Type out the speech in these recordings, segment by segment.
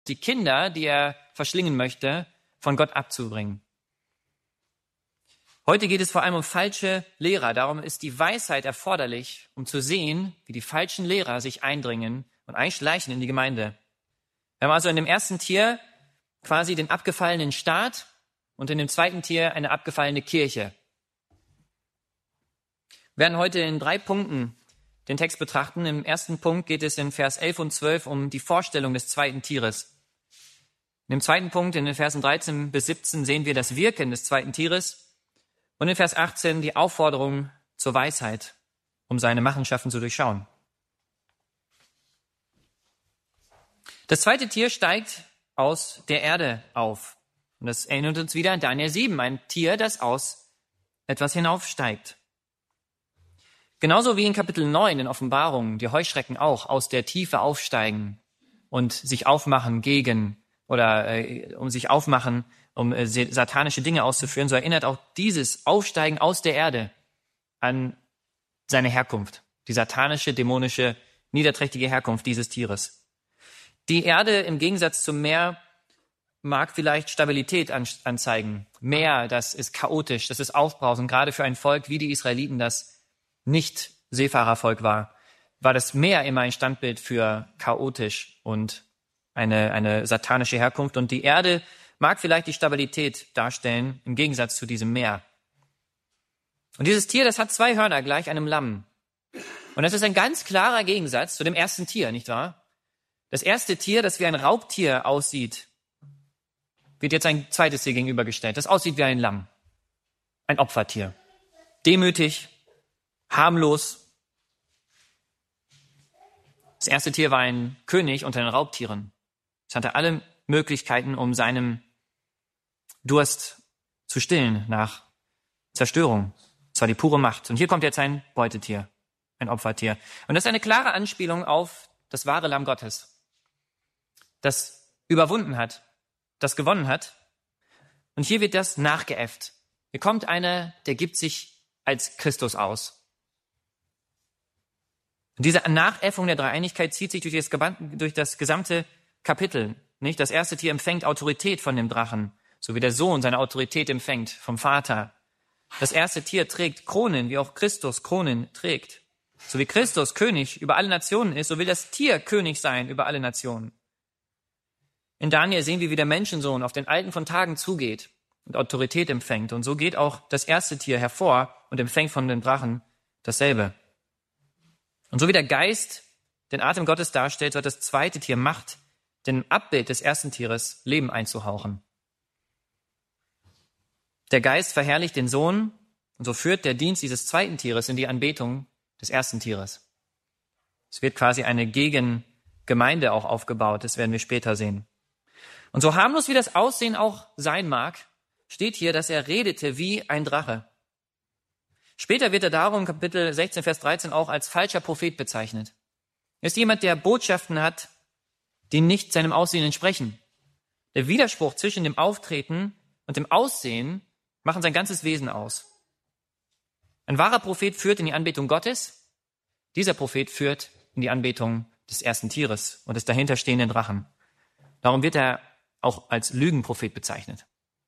die Kinder, die er verschlingen möchte, von Gott abzubringen. Heute geht es vor allem um falsche Lehrer. Darum ist die Weisheit erforderlich, um zu sehen, wie die falschen Lehrer sich eindringen und einschleichen in die Gemeinde. Wir haben also in dem ersten Tier quasi den abgefallenen Staat und in dem zweiten Tier eine abgefallene Kirche. Wir werden heute in 3 Punkten den Text betrachten. Im ersten Punkt geht es in Vers 11 und 12 um die Vorstellung des zweiten Tieres. In dem zweiten Punkt, in den Versen 13 bis 17, sehen wir das Wirken des zweiten Tieres. Und in Vers 18 die Aufforderung zur Weisheit, um seine Machenschaften zu durchschauen. Das zweite Tier steigt aus der Erde auf. Und das erinnert uns wieder an Daniel 7, ein Tier, das aus etwas hinaufsteigt. Genauso wie in Kapitel 9 in Offenbarung die Heuschrecken auch aus der Tiefe aufsteigen und sich aufmachen um satanische Dinge auszuführen, so erinnert auch dieses Aufsteigen aus der Erde an seine Herkunft, die satanische, dämonische, niederträchtige Herkunft dieses Tieres. Die Erde im Gegensatz zum Meer mag vielleicht Stabilität anzeigen. Meer, das ist chaotisch, das ist aufbrausend. Gerade für ein Volk wie die Israeliten, das nicht Seefahrervolk war das Meer immer ein Standbild für chaotisch und eine satanische Herkunft. Und die Erde mag vielleicht die Stabilität darstellen, im Gegensatz zu diesem Meer. Und dieses Tier, das hat 2 Hörner gleich einem Lamm. Und das ist ein ganz klarer Gegensatz zu dem ersten Tier, nicht wahr? Das erste Tier, das wie ein Raubtier aussieht, wird jetzt ein zweites Tier gegenübergestellt, das aussieht wie ein Lamm. Ein Opfertier. Demütig, harmlos. Das erste Tier war ein König unter den Raubtieren. Es hatte alle Möglichkeiten, um seinem Durst zu stillen nach Zerstörung. Es war die pure Macht. Und hier kommt jetzt ein Beutetier, ein Opfertier. Und das ist eine klare Anspielung auf das wahre Lamm Gottes, das überwunden hat, das gewonnen hat. Und hier wird das nachgeäfft. Hier kommt einer, der gibt sich als Christus aus. Und diese Nachäffung der Dreieinigkeit zieht sich durch das gesamte Kapitel. Nicht? Das erste Tier empfängt Autorität von dem Drachen, so wie der Sohn seine Autorität empfängt vom Vater. Das erste Tier trägt Kronen, wie auch Christus Kronen trägt. So wie Christus König über alle Nationen ist, so will das Tier König sein über alle Nationen. In Daniel sehen wir, wie der Menschensohn auf den Alten von Tagen zugeht und Autorität empfängt. Und so geht auch das erste Tier hervor und empfängt von dem Drachen dasselbe. Und so wie der Geist den Atem Gottes darstellt, so hat das zweite Tier Macht, dem Abbild des ersten Tieres Leben einzuhauchen. Der Geist verherrlicht den Sohn und so führt der Dienst dieses zweiten Tieres in die Anbetung des ersten Tieres. Es wird quasi eine Gegengemeinde auch aufgebaut, das werden wir später sehen. Und so harmlos wie das Aussehen auch sein mag, steht hier, dass er redete wie ein Drache. Später wird er darum, Kapitel 16, Vers 13, auch als falscher Prophet bezeichnet. Er ist jemand, der Botschaften hat, die nicht seinem Aussehen entsprechen. Der Widerspruch zwischen dem Auftreten und dem Aussehen machen sein ganzes Wesen aus. Ein wahrer Prophet führt in die Anbetung Gottes. Dieser Prophet führt in die Anbetung des ersten Tieres und des dahinterstehenden Drachen. Darum wird er auch als Lügenprophet bezeichnet.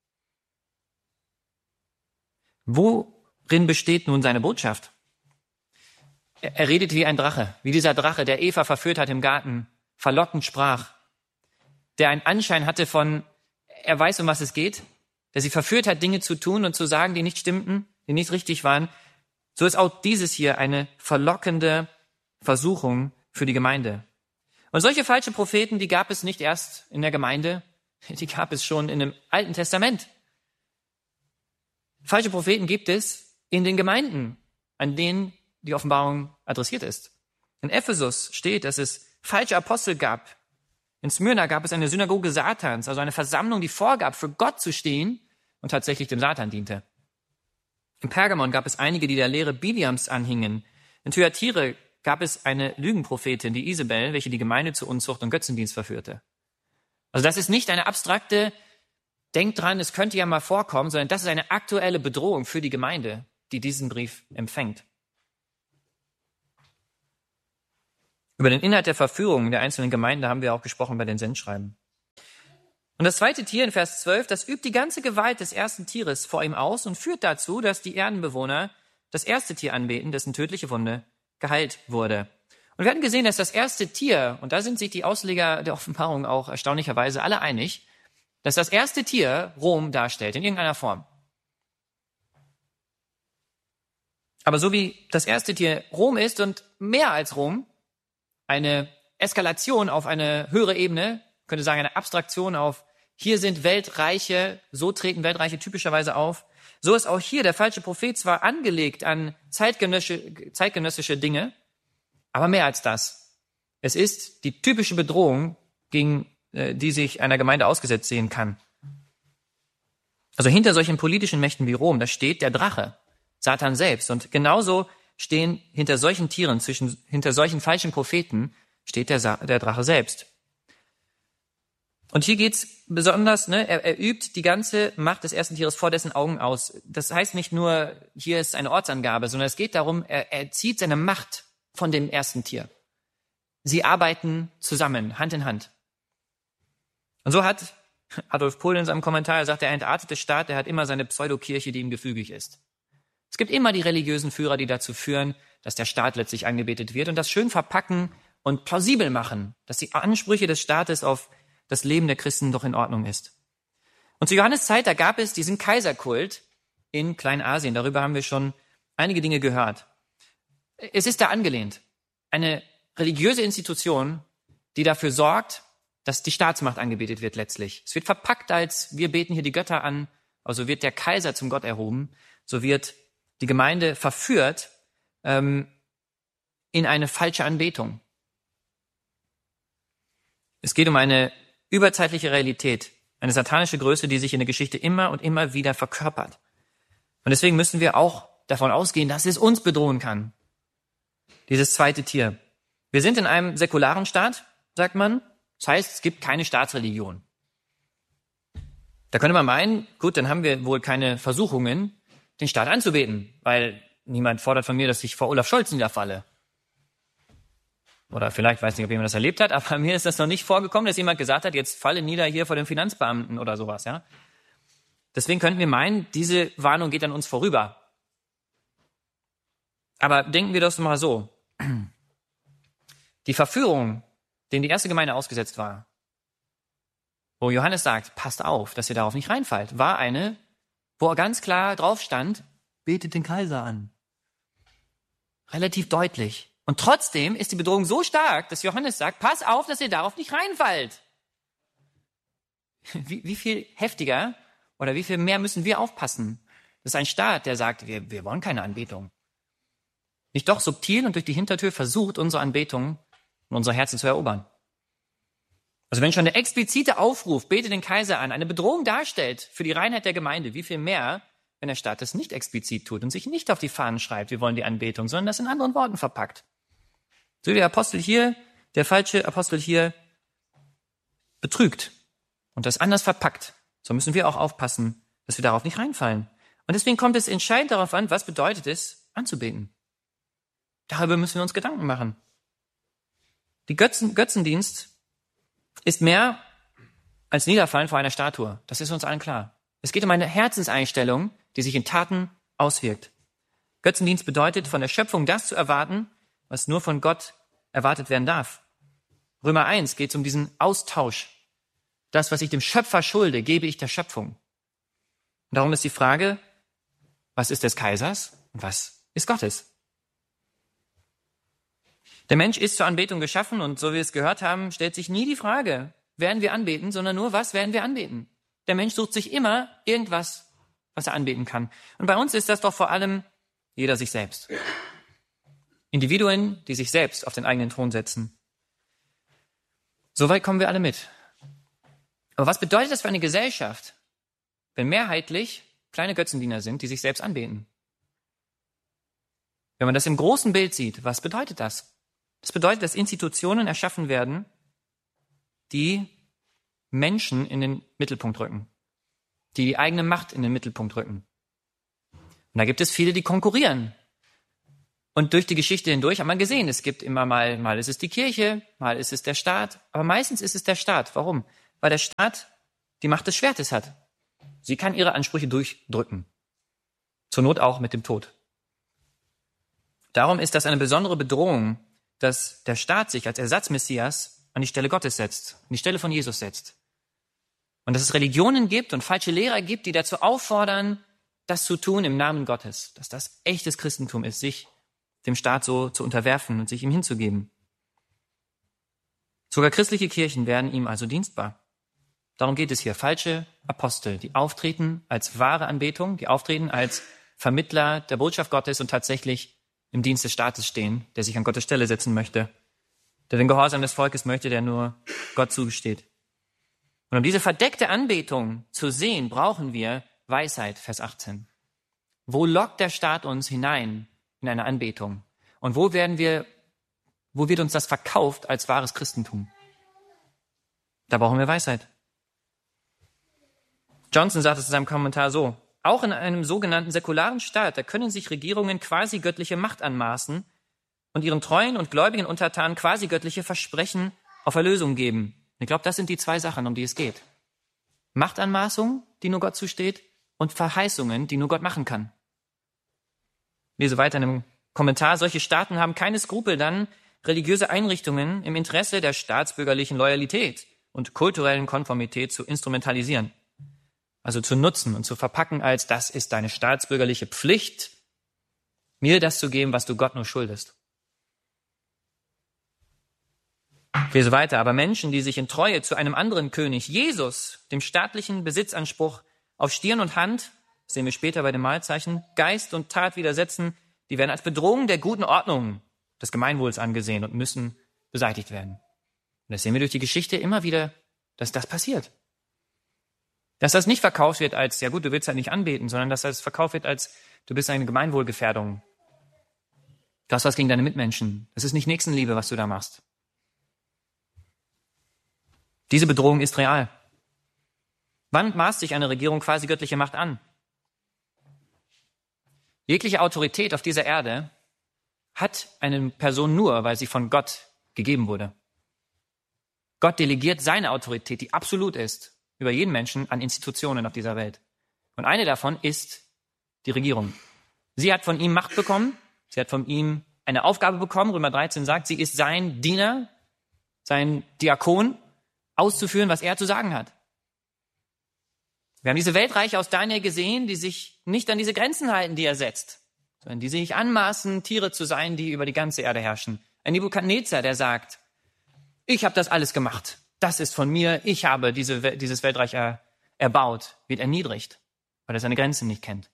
Worin besteht nun seine Botschaft? Er redet wie ein Drache, wie dieser Drache, der Eva verführt hat im Garten, verlockend sprach, der einen Anschein hatte von, er weiß, um was es geht, der sie verführt hat, Dinge zu tun und zu sagen, die nicht stimmten, die nicht richtig waren. So ist auch dieses hier eine verlockende Versuchung für die Gemeinde. Und solche falsche Propheten, die gab es nicht erst in der Gemeinde, die gab es schon in dem Alten Testament. Falsche Propheten gibt es in den Gemeinden, an denen die Offenbarung adressiert ist. In Ephesus steht, dass es falsche Apostel gab. In Smyrna gab es eine Synagoge Satans, also eine Versammlung, die vorgab, für Gott zu stehen und tatsächlich dem Satan diente. In Pergamon gab es einige, die der Lehre Biliams anhingen. In Thyatira gab es eine Lügenprophetin, die Isabel, welche die Gemeinde zu Unzucht und Götzendienst verführte. Also das ist nicht eine abstrakte, denkt dran, es könnte ja mal vorkommen, sondern das ist eine aktuelle Bedrohung für die Gemeinde, die diesen Brief empfängt. Über den Inhalt der Verführung der einzelnen Gemeinden haben wir auch gesprochen bei den Sendschreiben. Und das zweite Tier in Vers 12, das übt die ganze Gewalt des ersten Tieres vor ihm aus und führt dazu, dass die Erdenbewohner das erste Tier anbeten, dessen tödliche Wunde geheilt wurde. Und wir hatten gesehen, dass das erste Tier, und da sind sich die Ausleger der Offenbarung auch erstaunlicherweise alle einig, dass das erste Tier Rom darstellt, in irgendeiner Form. Aber so wie das erste Tier Rom ist und mehr als Rom, eine Eskalation auf eine höhere Ebene, könnte sagen eine Abstraktion auf, hier sind Weltreiche, so treten Weltreiche typischerweise auf. So ist auch hier der falsche Prophet zwar angelegt an zeitgenössische Dinge, aber mehr als das. Es ist die typische Bedrohung, gegen die sich einer Gemeinde ausgesetzt sehen kann. Also hinter solchen politischen Mächten wie Rom, da steht der Drache, Satan selbst. Und genauso stehen hinter solchen Tieren, hinter solchen falschen Propheten, steht der Drache selbst. Und hier geht's besonders, er übt die ganze Macht des ersten Tieres vor dessen Augen aus. Das heißt nicht nur, hier ist eine Ortsangabe, sondern es geht darum, er zieht seine Macht von dem ersten Tier. Sie arbeiten zusammen, Hand in Hand. Und so hat Adolf Pohl in seinem Kommentar, er sagt, der entartete Staat, der hat immer seine Pseudokirche, die ihm gefügig ist. Es gibt immer die religiösen Führer, die dazu führen, dass der Staat letztlich angebetet wird und das schön verpacken und plausibel machen, dass die Ansprüche des Staates auf das Leben der Christen doch in Ordnung ist. Und zu Johannes Zeit, da gab es diesen Kaiserkult in Kleinasien. Darüber haben wir schon einige Dinge gehört. Es ist da angelehnt. Eine religiöse Institution, die dafür sorgt, dass die Staatsmacht angebetet wird letztlich. Es wird verpackt als, wir beten hier die Götter an, also wird der Kaiser zum Gott erhoben, so wird die Gemeinde verführt in eine falsche Anbetung. Es geht um eine überzeitliche Realität, eine satanische Größe, die sich in der Geschichte immer und immer wieder verkörpert. Und deswegen müssen wir auch davon ausgehen, dass es uns bedrohen kann. Dieses zweite Tier. Wir sind in einem säkularen Staat, sagt man. Das heißt, es gibt keine Staatsreligion. Da könnte man meinen, gut, dann haben wir wohl keine Versuchungen, den Staat anzubeten, weil niemand fordert von mir, dass ich vor Olaf Scholz niederfalle. Oder vielleicht, weiß nicht, ob jemand das erlebt hat, aber mir ist das noch nicht vorgekommen, dass jemand gesagt hat, jetzt falle nieder hier vor dem Finanzbeamten oder sowas, ja. Deswegen könnten wir meinen, diese Warnung geht an uns vorüber. Aber denken wir das mal so. Die Verführung, denen die erste Gemeinde ausgesetzt war, wo Johannes sagt, passt auf, dass ihr darauf nicht reinfallt, war eine, wo ganz klar drauf stand, betet den Kaiser an. Relativ deutlich. Und trotzdem ist die Bedrohung so stark, dass Johannes sagt, pass auf, dass ihr darauf nicht reinfallt. Wie viel heftiger oder wie viel mehr müssen wir aufpassen? Das ist ein Staat, der sagt, wir wollen keine Anbetung. Nicht doch subtil und durch die Hintertür versucht, unsere Anbetung und unsere Herzen zu erobern. Also wenn schon der explizite Aufruf, bete den Kaiser an, eine Bedrohung darstellt für die Reinheit der Gemeinde, wie viel mehr, wenn der Staat das nicht explizit tut und sich nicht auf die Fahnen schreibt, wir wollen die Anbetung, sondern das in anderen Worten verpackt. So wie der Apostel hier, der falsche Apostel hier betrügt und das anders verpackt, so müssen wir auch aufpassen, dass wir darauf nicht reinfallen. Und deswegen kommt es entscheidend darauf an, was bedeutet es, anzubeten. Darüber müssen wir uns Gedanken machen. Die Götzendienst ist mehr als Niederfallen vor einer Statue. Das ist uns allen klar. Es geht um eine Herzenseinstellung, die sich in Taten auswirkt. Götzendienst bedeutet, von der Schöpfung das zu erwarten, was nur von Gott erwartet werden darf. Römer 1 geht es um diesen Austausch. Das, was ich dem Schöpfer schulde, gebe ich der Schöpfung. Und darum ist die Frage, was ist des Kaisers und was ist Gottes? Der Mensch ist zur Anbetung geschaffen und so wie wir es gehört haben, stellt sich nie die Frage, werden wir anbeten, sondern nur, was werden wir anbeten? Der Mensch sucht sich immer irgendwas, was er anbeten kann. Und bei uns ist das doch vor allem jeder sich selbst. Individuen, die sich selbst auf den eigenen Thron setzen. Soweit kommen wir alle mit. Aber was bedeutet das für eine Gesellschaft, wenn mehrheitlich kleine Götzendiener sind, die sich selbst anbeten? Wenn man das im großen Bild sieht, was bedeutet das? Das bedeutet, dass Institutionen erschaffen werden, die Menschen in den Mittelpunkt rücken, die die eigene Macht in den Mittelpunkt rücken. Und da gibt es viele, die konkurrieren. Und durch die Geschichte hindurch hat man gesehen, es gibt immer mal ist es die Kirche, mal ist es der Staat, aber meistens ist es der Staat. Warum? Weil der Staat die Macht des Schwertes hat. Sie kann ihre Ansprüche durchdrücken. Zur Not auch mit dem Tod. Darum ist das eine besondere Bedrohung, dass der Staat sich als Ersatzmessias an die Stelle Gottes setzt, an die Stelle von Jesus setzt. Und dass es Religionen gibt und falsche Lehrer gibt, die dazu auffordern, das zu tun im Namen Gottes. Dass das echtes Christentum ist, sich dem Staat so zu unterwerfen und sich ihm hinzugeben. Sogar christliche Kirchen werden ihm also dienstbar. Darum geht es hier. Falsche Apostel, die auftreten als wahre Anbetung, die auftreten als Vermittler der Botschaft Gottes und tatsächlich im Dienst des Staates stehen, der sich an Gottes Stelle setzen möchte, der den Gehorsam des Volkes möchte, der nur Gott zugesteht. Und um diese verdeckte Anbetung zu sehen, brauchen wir Weisheit, Vers 18. Wo lockt der Staat uns hinein in eine Anbetung? Und wo wird uns das verkauft als wahres Christentum? Da brauchen wir Weisheit. Johnson sagt es in seinem Kommentar so: Auch in einem sogenannten säkularen Staat, da können sich Regierungen quasi göttliche Macht anmaßen und ihren treuen und gläubigen Untertanen quasi göttliche Versprechen auf Erlösung geben. Ich glaube, das sind die zwei Sachen, um die es geht. Machtanmaßung, die nur Gott zusteht, und Verheißungen, die nur Gott machen kann. Ich lese weiter in einem Kommentar: Solche Staaten haben keine Skrupel, dann religiöse Einrichtungen im Interesse der staatsbürgerlichen Loyalität und kulturellen Konformität zu instrumentalisieren. Also zu nutzen und zu verpacken als: Das ist deine staatsbürgerliche Pflicht, mir das zu geben, was du Gott nur schuldest. Ich lese weiter: Aber Menschen, die sich in Treue zu einem anderen König, Jesus, dem staatlichen Besitzanspruch auf Stirn und Hand, das sehen wir später bei den Mahlzeichen, Geist und Tat widersetzen, die werden als Bedrohung der guten Ordnung des Gemeinwohls angesehen und müssen beseitigt werden. Und das sehen wir durch die Geschichte immer wieder, dass das passiert. Dass das nicht verkauft wird als: Ja gut, du willst halt nicht anbeten, sondern dass das verkauft wird als: Du bist eine Gemeinwohlgefährdung. Du hast was gegen deine Mitmenschen. Das ist nicht Nächstenliebe, was du da machst. Diese Bedrohung ist real. Wann maßt sich eine Regierung quasi göttliche Macht an? Jegliche Autorität auf dieser Erde hat eine Person nur, weil sie von Gott gegeben wurde. Gott delegiert seine Autorität, die absolut ist, über jeden Menschen an Institutionen auf dieser Welt. Und eine davon ist die Regierung. Sie hat von ihm Macht bekommen, sie hat von ihm eine Aufgabe bekommen. Römer 13 sagt, sie ist sein Diener, sein Diakon, auszuführen, was er zu sagen hat. Wir haben diese Weltreiche aus Daniel gesehen, die sich nicht an diese Grenzen halten, die er setzt, sondern die sich anmaßen, Tiere zu sein, die über die ganze Erde herrschen. Ein Nebukadnezar, der sagt: Ich habe das alles gemacht. Das ist von mir. Ich habe dieses Weltreich erbaut. Wird erniedrigt, weil er seine Grenzen nicht kennt.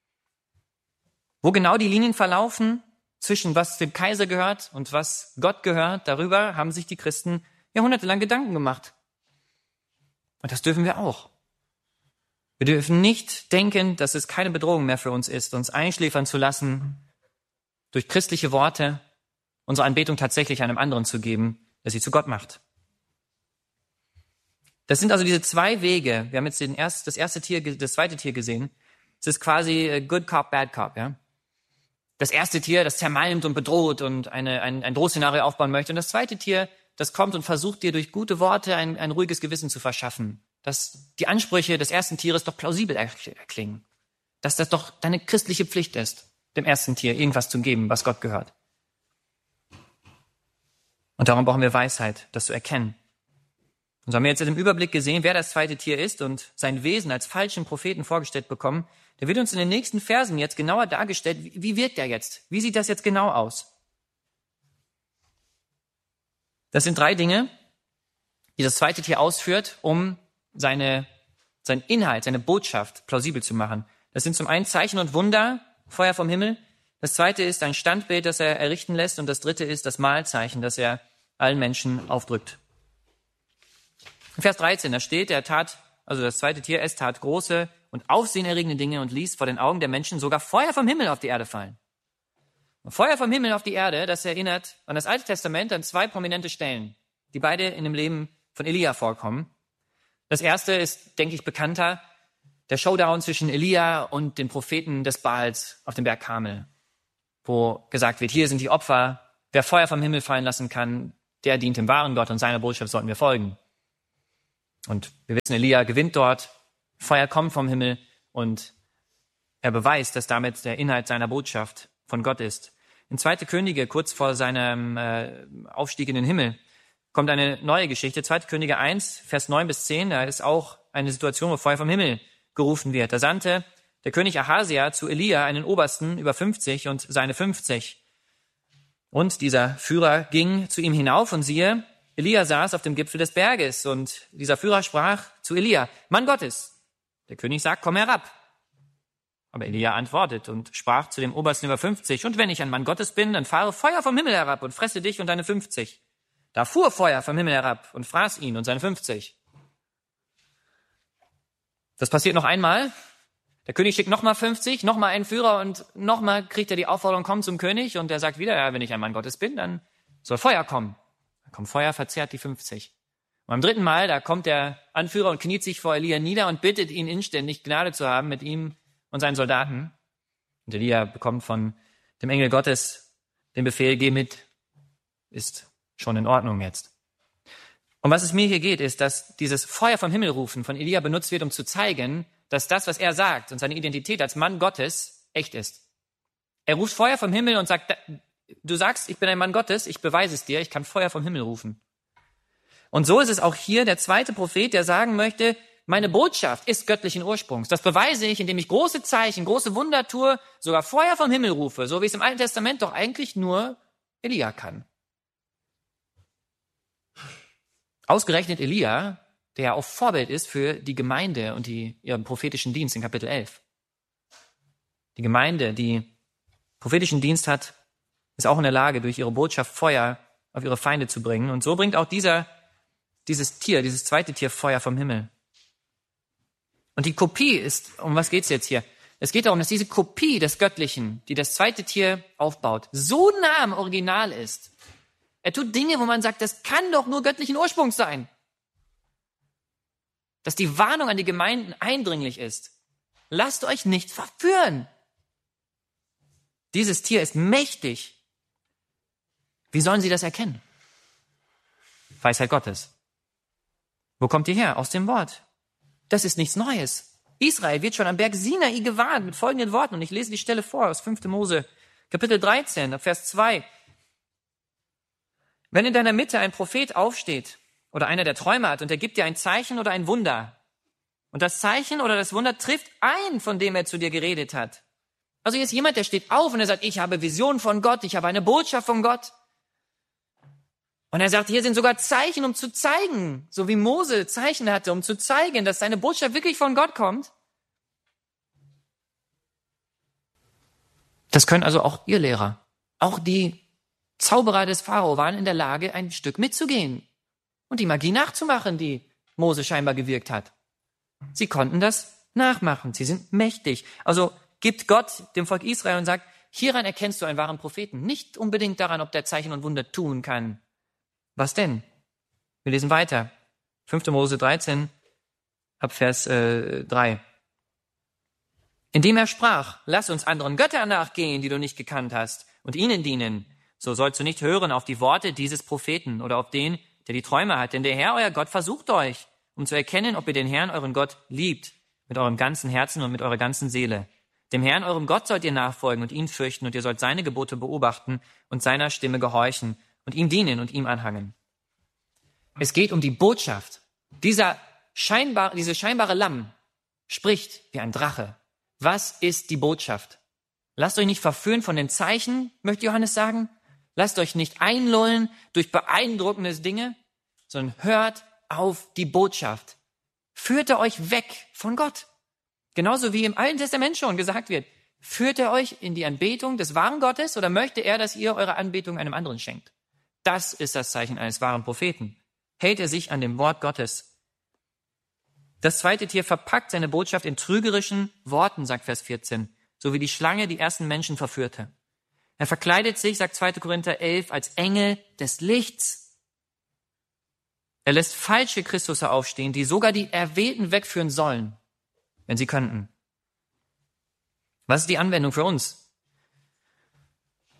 Wo genau die Linien verlaufen zwischen was dem Kaiser gehört und was Gott gehört, darüber haben sich die Christen jahrhundertelang Gedanken gemacht. Und das dürfen wir auch. Wir dürfen nicht denken, dass es keine Bedrohung mehr für uns ist, uns einschläfern zu lassen, durch christliche Worte unsere Anbetung tatsächlich einem anderen zu geben, der sie zu Gott macht. Das sind also diese zwei Wege. Wir haben jetzt das zweite Tier gesehen. Es ist quasi good cop, bad cop, ja. Das erste Tier, das zermalmt und bedroht und ein Drohszenario aufbauen möchte. Und das zweite Tier, das kommt und versucht dir durch gute Worte ein ruhiges Gewissen zu verschaffen. Dass die Ansprüche des ersten Tieres doch plausibel erklingen. Dass das doch deine christliche Pflicht ist, dem ersten Tier irgendwas zu geben, was Gott gehört. Und darum brauchen wir Weisheit, das zu erkennen. Und so haben wir jetzt im Überblick gesehen, wer das zweite Tier ist und sein Wesen als falschen Propheten vorgestellt bekommen. Der wird uns in den nächsten Versen jetzt genauer dargestellt. Wie wirkt er jetzt? Wie sieht das jetzt genau aus? Das sind 3 Dinge, die das zweite Tier ausführt, um seinen Inhalt, seine Botschaft plausibel zu machen. Das sind zum einen Zeichen und Wunder, Feuer vom Himmel. Das zweite ist ein Standbild, das er errichten lässt. Und das dritte ist das Mahlzeichen, das er allen Menschen aufdrückt. In Vers 13, da steht, das zweite Tier, es tat große und aufsehenerregende Dinge und ließ vor den Augen der Menschen sogar Feuer vom Himmel auf die Erde fallen. Und Feuer vom Himmel auf die Erde, das erinnert an das Alte Testament an 2 prominente Stellen, die beide in dem Leben von Elia vorkommen. Das erste ist, denke ich, bekannter, der Showdown zwischen Elia und den Propheten des Baals auf dem Berg Karmel, wo gesagt wird, hier sind die Opfer, wer Feuer vom Himmel fallen lassen kann, der dient dem wahren Gott und seiner Botschaft sollten wir folgen. Und wir wissen, Elia gewinnt dort, Feuer kommt vom Himmel und er beweist, dass damit der Inhalt seiner Botschaft von Gott ist. In 2. Könige, kurz vor seinem Aufstieg in den Himmel, kommt eine neue Geschichte. 2. Könige 1, Vers 9 bis 10, da ist auch eine Situation, wo Feuer vom Himmel gerufen wird. Da sandte der König Ahasia zu Elia einen Obersten über 50 und seine 50. Und dieser Führer ging zu ihm hinauf und siehe, Elia saß auf dem Gipfel des Berges und dieser Führer sprach zu Elia, Mann Gottes. Der König sagt, komm herab. Aber Elia antwortet und sprach zu dem Obersten über 50, und wenn ich ein Mann Gottes bin, dann fahre Feuer vom Himmel herab und fresse dich und deine 50. Da fuhr Feuer vom Himmel herab und fraß ihn und seine 50. Das passiert noch einmal. Der König schickt nochmal 50, nochmal einen Führer und nochmal kriegt er die Aufforderung, komm zum König, und er sagt wieder, ja, wenn ich ein Mann Gottes bin, dann soll Feuer kommen. Dann kommt Feuer, verzehrt die 50. Und beim dritten Mal, da kommt der Anführer und kniet sich vor Elia nieder und bittet ihn inständig, Gnade zu haben mit ihm und seinen Soldaten. Und Elia bekommt von dem Engel Gottes den Befehl, geh mit, ist schon in Ordnung jetzt. Und was es mir hier geht, ist, dass dieses Feuer vom Himmel rufen von Elia benutzt wird, um zu zeigen, dass das, was er sagt und seine Identität als Mann Gottes echt ist. Er ruft Feuer vom Himmel und sagt, du sagst, ich bin ein Mann Gottes, ich beweise es dir, ich kann Feuer vom Himmel rufen. Und so ist es auch hier der zweite Prophet, der sagen möchte, meine Botschaft ist göttlichen Ursprungs. Das beweise ich, indem ich große Zeichen, große Wunder tue, sogar Feuer vom Himmel rufe, so wie es im Alten Testament doch eigentlich nur Elia kann. Ausgerechnet Elia, der auch Vorbild ist für die Gemeinde und ihren prophetischen Dienst in Kapitel 11. Die Gemeinde, die prophetischen Dienst hat, ist auch in der Lage, durch ihre Botschaft Feuer auf ihre Feinde zu bringen. Und so bringt auch dieses zweite Tier Feuer vom Himmel. Und die Kopie ist, um was geht's jetzt hier? Es geht darum, dass diese Kopie des Göttlichen, die das zweite Tier aufbaut, so nah am Original ist. Er tut Dinge, wo man sagt, das kann doch nur göttlichen Ursprungs sein. Dass die Warnung an die Gemeinden eindringlich ist. Lasst euch nicht verführen. Dieses Tier ist mächtig. Wie sollen sie das erkennen? Weisheit Gottes. Wo kommt die her? Aus dem Wort. Das ist nichts Neues. Israel wird schon am Berg Sinai gewarnt mit folgenden Worten. Und ich lese die Stelle vor aus 5. Mose, Kapitel 13, Vers 2. Wenn in deiner Mitte ein Prophet aufsteht oder einer, der Träume hat, und er gibt dir ein Zeichen oder ein Wunder, und das Zeichen oder das Wunder trifft ein, von dem er zu dir geredet hat. Also hier ist jemand, der steht auf und er sagt, ich habe Visionen von Gott, ich habe eine Botschaft von Gott. Und er sagt, hier sind sogar Zeichen, um zu zeigen, so wie Mose Zeichen hatte, um zu zeigen, dass seine Botschaft wirklich von Gott kommt. Das können also auch Irrlehrer. Auch die Zauberer des Pharao waren in der Lage, ein Stück mitzugehen und die Magie nachzumachen, die Mose scheinbar gewirkt hat. Sie konnten das nachmachen. Sie sind mächtig. Also gibt Gott dem Volk Israel und sagt, hieran erkennst du einen wahren Propheten. Nicht unbedingt daran, ob der Zeichen und Wunder tun kann. Was denn? Wir lesen weiter. 5. Mose 13, ab Vers 3. Indem er sprach, lass uns anderen Göttern nachgehen, die du nicht gekannt hast, und ihnen dienen. So sollst du nicht hören auf die Worte dieses Propheten oder auf den, der die Träume hat. Denn der Herr, euer Gott, versucht euch, um zu erkennen, ob ihr den Herrn, euren Gott, liebt, mit eurem ganzen Herzen und mit eurer ganzen Seele. Dem Herrn, eurem Gott, sollt ihr nachfolgen und ihn fürchten, und ihr sollt seine Gebote beobachten und seiner Stimme gehorchen und ihm dienen und ihm anhangen. Es geht um die Botschaft. Dieses scheinbare Lamm spricht wie ein Drache. Was ist die Botschaft? Lasst euch nicht verführen von den Zeichen, möchte Johannes sagen. Lasst euch nicht einlullen durch beeindruckende Dinge, sondern hört auf die Botschaft. Führt er euch weg von Gott. Genauso wie im Alten Testament schon gesagt wird. Führt er euch in die Anbetung des wahren Gottes oder möchte er, dass ihr eure Anbetung einem anderen schenkt? Das ist das Zeichen eines wahren Propheten. Hält er sich an dem Wort Gottes. Das zweite Tier verpackt seine Botschaft in trügerischen Worten, sagt Vers 14, so wie die Schlange die ersten Menschen verführte. Er verkleidet sich, sagt 2. Korinther 11, als Engel des Lichts. Er lässt falsche Christusse aufstehen, die sogar die Erwählten wegführen sollen, wenn sie könnten. Was ist die Anwendung für uns?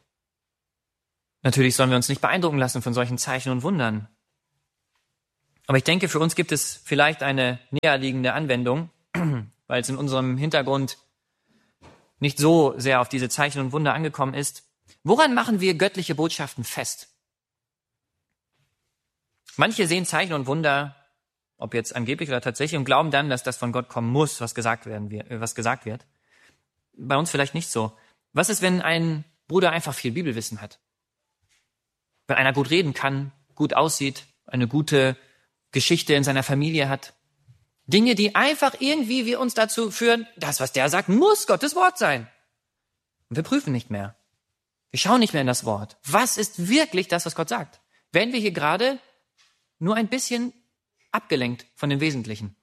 Natürlich sollen wir uns nicht beeindrucken lassen von solchen Zeichen und Wundern. Aber ich denke, für uns gibt es vielleicht eine näherliegende Anwendung, weil es in unserem Hintergrund nicht so sehr auf diese Zeichen und Wunder angekommen ist. Woran machen wir göttliche Botschaften fest? Manche sehen Zeichen und Wunder, ob jetzt angeblich oder tatsächlich, und glauben dann, dass das von Gott kommen muss, was gesagt wird. Bei uns vielleicht nicht so. Was ist, wenn ein Bruder einfach viel Bibelwissen hat? Wenn einer gut reden kann, gut aussieht, eine gute Geschichte in seiner Familie hat. Dinge, die einfach irgendwie wir uns dazu führen, das, was der sagt, muss Gottes Wort sein. Und wir prüfen nicht mehr. Wir schauen nicht mehr in das Wort. Was ist wirklich das, was Gott sagt? Werden wir hier gerade nur ein bisschen abgelenkt von dem Wesentlichen?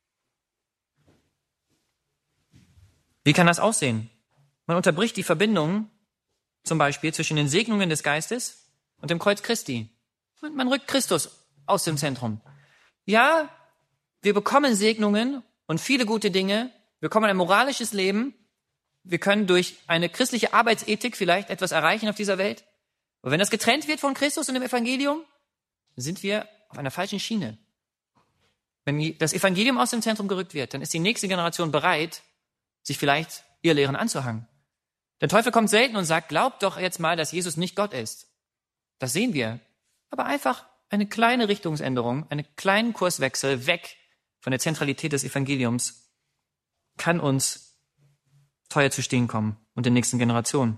Wie kann das aussehen? Man unterbricht die Verbindung zum Beispiel zwischen den Segnungen des Geistes und dem Kreuz Christi. Man rückt Christus aus dem Zentrum. Ja, wir bekommen Segnungen und viele gute Dinge. Wir bekommen ein moralisches Leben. Wir können durch eine christliche Arbeitsethik vielleicht etwas erreichen auf dieser Welt. Aber wenn das getrennt wird von Christus und dem Evangelium, sind wir auf einer falschen Schiene. Wenn das Evangelium aus dem Zentrum gerückt wird, dann ist die nächste Generation bereit, sich vielleicht ihr Lehren anzuhangen. Der Teufel kommt selten und sagt, glaubt doch jetzt mal, dass Jesus nicht Gott ist. Das sehen wir. Aber einfach eine kleine Richtungsänderung, einen kleinen Kurswechsel weg von der Zentralität des Evangeliums kann uns teuer zu stehen kommen und den nächsten Generationen.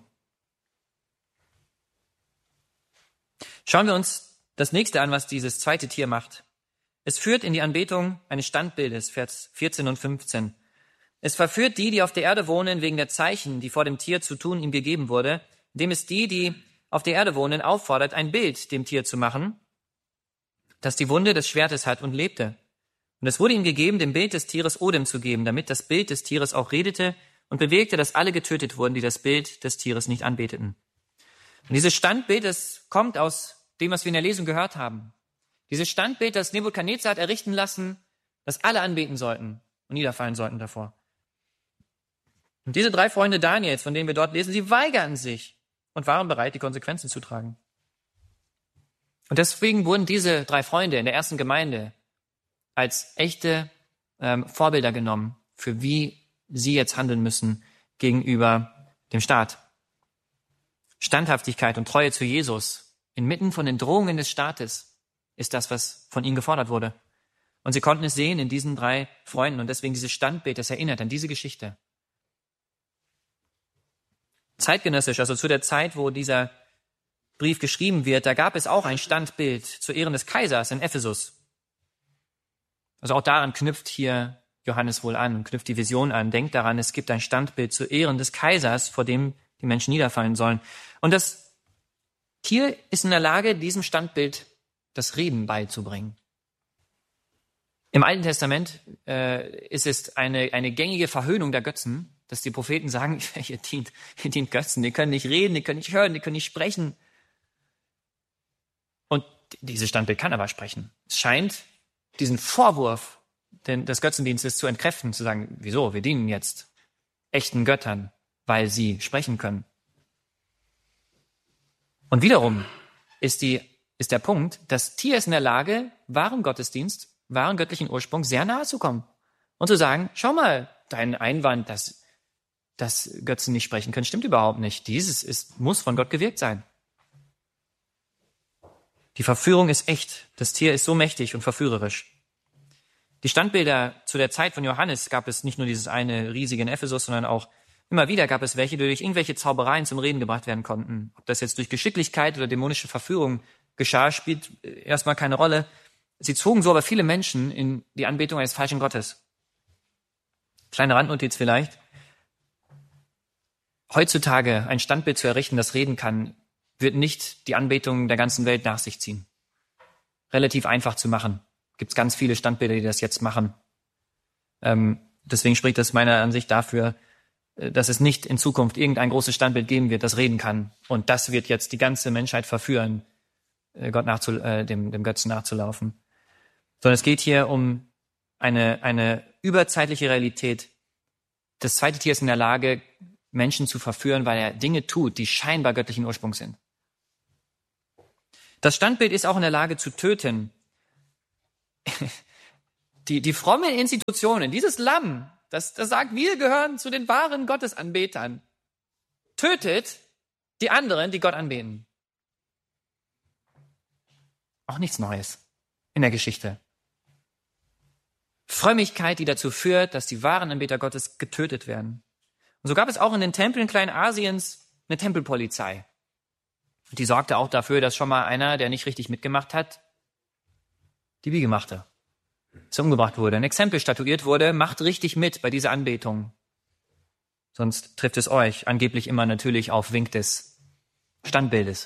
Schauen wir uns das nächste an, was dieses zweite Tier macht. Es führt in die Anbetung eines Standbildes, Vers 14 und 15. Es verführt die auf der Erde wohnen, wegen der Zeichen, die vor dem Tier zu tun ihm gegeben wurde, indem es die auf der Erde wohnen, auffordert, ein Bild dem Tier zu machen, das die Wunde des Schwertes hat und lebte. Und es wurde ihm gegeben, dem Bild des Tieres Odem zu geben, damit das Bild des Tieres auch redete und bewegte, dass alle getötet wurden, die das Bild des Tieres nicht anbeteten. Und dieses Standbild, das kommt aus dem, was wir in der Lesung gehört haben. Dieses Standbild, das Nebukadnezar hat errichten lassen, das alle anbeten sollten und niederfallen sollten davor. Und diese 3 Freunde Daniels, von denen wir dort lesen, sie weigerten sich und waren bereit, die Konsequenzen zu tragen. Und deswegen wurden diese 3 Freunde in der ersten Gemeinde als echte Vorbilder genommen, für wie sie jetzt handeln müssen gegenüber dem Staat. Standhaftigkeit und Treue zu Jesus inmitten von den Drohungen des Staates ist das, was von ihnen gefordert wurde. Und sie konnten es sehen in diesen 3 Freunden und deswegen dieses Standbild, das erinnert an diese Geschichte. Zeitgenössisch, also zu der Zeit, wo dieser Brief geschrieben wird, da gab es auch ein Standbild zu Ehren des Kaisers in Ephesus. Also auch daran knüpft hier Johannes wohl an, knüpft die Vision an. Denkt daran, es gibt ein Standbild zu Ehren des Kaisers, vor dem die Menschen niederfallen sollen. Und das Tier ist in der Lage, diesem Standbild das Reden beizubringen. Im Alten Testament ist es eine gängige Verhöhnung der Götzen, dass die Propheten sagen, ihr dient Götzen, die können nicht reden, die können nicht hören, die können nicht sprechen. Und dieses Standbild kann aber sprechen. Es scheint diesen Vorwurf des Götzendienstes zu entkräften, zu sagen, wieso, wir dienen jetzt echten Göttern, weil sie sprechen können. Und wiederum ist der Punkt, das Tier ist in der Lage, wahrem Gottesdienst, wahren göttlichen Ursprung sehr nahe zu kommen und zu sagen, schau mal, dein Einwand, dass Götzen nicht sprechen können, stimmt überhaupt nicht. Dieses muss von Gott gewirkt sein. Die Verführung ist echt. Das Tier ist so mächtig und verführerisch. Die Standbilder zu der Zeit von Johannes gab es nicht nur dieses eine riesige in Ephesus, sondern auch immer wieder gab es welche, die durch irgendwelche Zaubereien zum Reden gebracht werden konnten. Ob das jetzt durch Geschicklichkeit oder dämonische Verführung geschah, spielt erstmal keine Rolle. Sie zogen so aber viele Menschen in die Anbetung eines falschen Gottes. Kleine Randnotiz vielleicht. Heutzutage ein Standbild zu errichten, das reden kann, wird nicht die Anbetung der ganzen Welt nach sich ziehen. Relativ einfach zu machen. Gibt es ganz viele Standbilder, die das jetzt machen. Deswegen spricht das meiner Ansicht dafür, dass es nicht in Zukunft irgendein großes Standbild geben wird, das reden kann. Und das wird jetzt die ganze Menschheit verführen, dem Götzen nachzulaufen. Sondern es geht hier um eine überzeitliche Realität. Das zweite Tier ist in der Lage, Menschen zu verführen, weil er Dinge tut, die scheinbar göttlichen Ursprungs sind. Das Standbild ist auch in der Lage zu töten. die frommen Institutionen, dieses Lamm, das sagt, wir gehören zu den wahren Gottesanbetern, tötet die anderen, die Gott anbeten. Auch nichts Neues in der Geschichte. Frömmigkeit, die dazu führt, dass die wahren Anbeter Gottes getötet werden. Und so gab es auch in den Tempeln Kleinasiens eine Tempelpolizei. Die sorgte auch dafür, dass schon mal einer, der nicht richtig mitgemacht hat, die Wiege machte, dass er umgebracht wurde, ein Exempel statuiert wurde, macht richtig mit bei dieser Anbetung. Sonst trifft es euch angeblich immer natürlich auf Wink des Standbildes.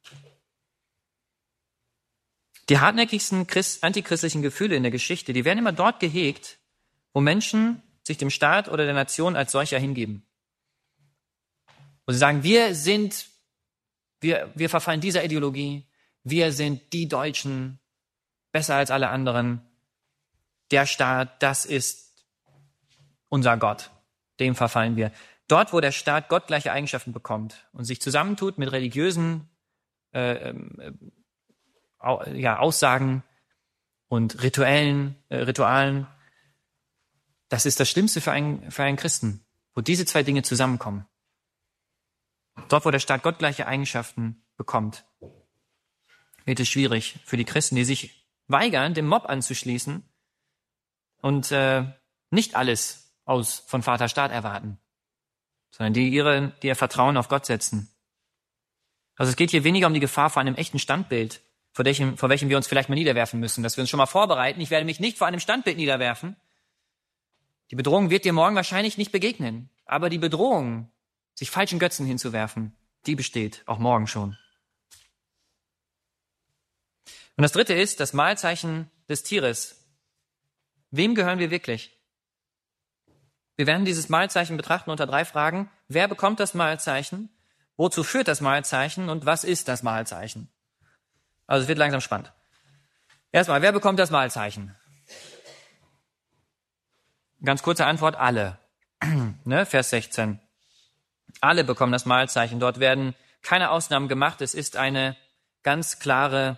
Die hartnäckigsten antichristlichen Gefühle in der Geschichte, die werden immer dort gehegt, wo Menschen sich dem Staat oder der Nation als solcher hingeben. Wo sie sagen, wir verfallen dieser Ideologie, wir sind die Deutschen, besser als alle anderen. Der Staat, das ist unser Gott, dem verfallen wir. Dort, wo der Staat gottgleiche Eigenschaften bekommt und sich zusammentut mit religiösen Aussagen und Ritualen, das ist das Schlimmste für einen Christen, wo diese zwei Dinge zusammenkommen. Dort, wo der Staat gottgleiche Eigenschaften bekommt, wird es schwierig für die Christen, die sich weigern, dem Mob anzuschließen und nicht alles von Vater Staat erwarten, sondern die ihr Vertrauen auf Gott setzen. Also es geht hier weniger um die Gefahr vor einem echten Standbild, vor welchem wir uns vielleicht mal niederwerfen müssen, dass wir uns schon mal vorbereiten. Ich werde mich nicht vor einem Standbild niederwerfen. Die Bedrohung wird dir morgen wahrscheinlich nicht begegnen, aber die Bedrohung, sich falschen Götzen hinzuwerfen, die besteht auch morgen schon. Und das dritte ist das Mahlzeichen des Tieres. Wem gehören wir wirklich? Wir werden dieses Mahlzeichen betrachten unter 3 Fragen. Wer bekommt das Mahlzeichen? Wozu führt das Mahlzeichen? Und was ist das Mahlzeichen? Also es wird langsam spannend. Erstmal, wer bekommt das Mahlzeichen? Ganz kurze Antwort, alle. Vers 16. Alle bekommen das Mahlzeichen. Dort werden keine Ausnahmen gemacht. Es ist eine ganz klare,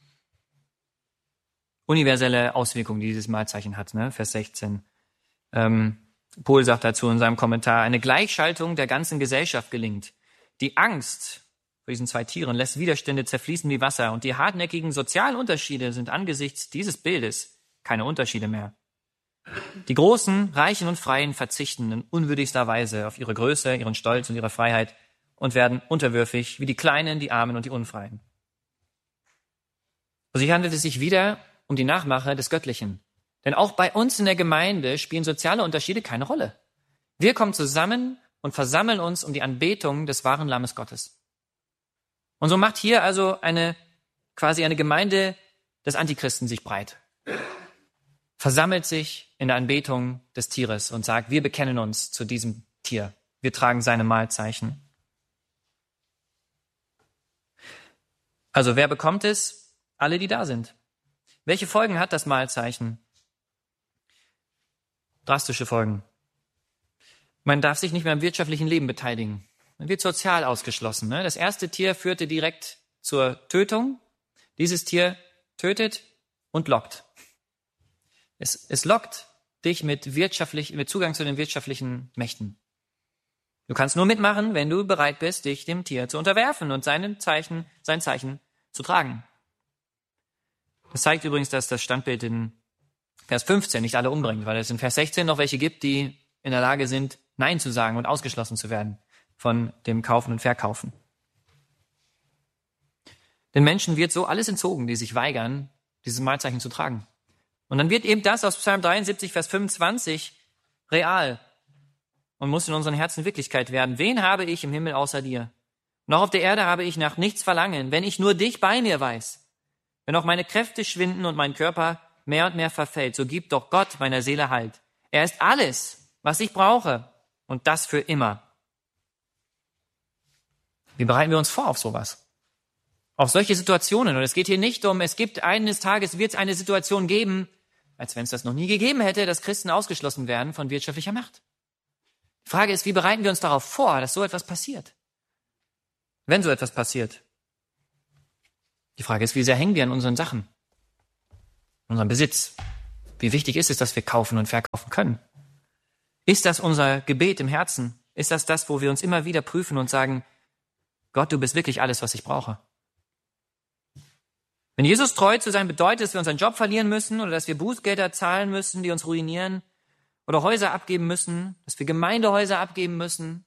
universelle Auswirkung, die dieses Mahlzeichen hat. Vers 16. Pohl sagt dazu in seinem Kommentar, eine Gleichschaltung der ganzen Gesellschaft gelingt. Die Angst vor diesen 2 Tieren lässt Widerstände zerfließen wie Wasser und die hartnäckigen sozialen Unterschiede sind angesichts dieses Bildes keine Unterschiede mehr. Die Großen, Reichen und Freien verzichten in unwürdigster Weise auf ihre Größe, ihren Stolz und ihre Freiheit und werden unterwürfig wie die Kleinen, die Armen und die Unfreien. Also hier handelt es sich wieder um die Nachmache des Göttlichen. Denn auch bei uns in der Gemeinde spielen soziale Unterschiede keine Rolle. Wir kommen zusammen und versammeln uns um die Anbetung des wahren Lammes Gottes. Und so macht hier also quasi eine Gemeinde des Antichristen sich breit. Versammelt sich in der Anbetung des Tieres und sagt, wir bekennen uns zu diesem Tier. Wir tragen seine Mahlzeichen. Also wer bekommt es? Alle, die da sind. Welche Folgen hat das Mahlzeichen? Drastische Folgen. Man darf sich nicht mehr im wirtschaftlichen Leben beteiligen. Man wird sozial ausgeschlossen. Das erste Tier führte direkt zur Tötung. Dieses Tier tötet und lockt. Es lockt dich mit Zugang zu den wirtschaftlichen Mächten. Du kannst nur mitmachen, wenn du bereit bist, dich dem Tier zu unterwerfen und sein Zeichen zu tragen. Das zeigt übrigens, dass das Standbild in Vers 15 nicht alle umbringt, weil es in Vers 16 noch welche gibt, die in der Lage sind, Nein zu sagen und ausgeschlossen zu werden von dem Kaufen und Verkaufen. Den Menschen wird so alles entzogen, die sich weigern, dieses Mahlzeichen zu tragen. Und dann wird eben das aus Psalm 73, Vers 25 real und muss in unseren Herzen Wirklichkeit werden. Wen habe ich im Himmel außer dir? Noch auf der Erde habe ich nach nichts verlangen, wenn ich nur dich bei mir weiß. Wenn auch meine Kräfte schwinden und mein Körper mehr und mehr verfällt, so gibt doch Gott meiner Seele Halt. Er ist alles, was ich brauche, und das für immer. Wie bereiten wir uns vor auf sowas? Auf solche Situationen. Und es geht hier nicht um, eines Tages wird es eine Situation geben, als wenn es das noch nie gegeben hätte, dass Christen ausgeschlossen werden von wirtschaftlicher Macht. Die Frage ist, wie bereiten wir uns darauf vor, dass so etwas passiert? Wenn so etwas passiert. Die Frage ist, wie sehr hängen wir an unseren Sachen? unseren Besitz. Wie wichtig ist es, dass wir kaufen und verkaufen können? Ist das unser Gebet im Herzen? Ist das, wo wir uns immer wieder prüfen und sagen, Gott, du bist wirklich alles, was ich brauche? Wenn Jesus treu zu sein bedeutet, dass wir unseren Job verlieren müssen oder dass wir Bußgelder zahlen müssen, die uns ruinieren, oder Häuser abgeben müssen, dass wir Gemeindehäuser abgeben müssen,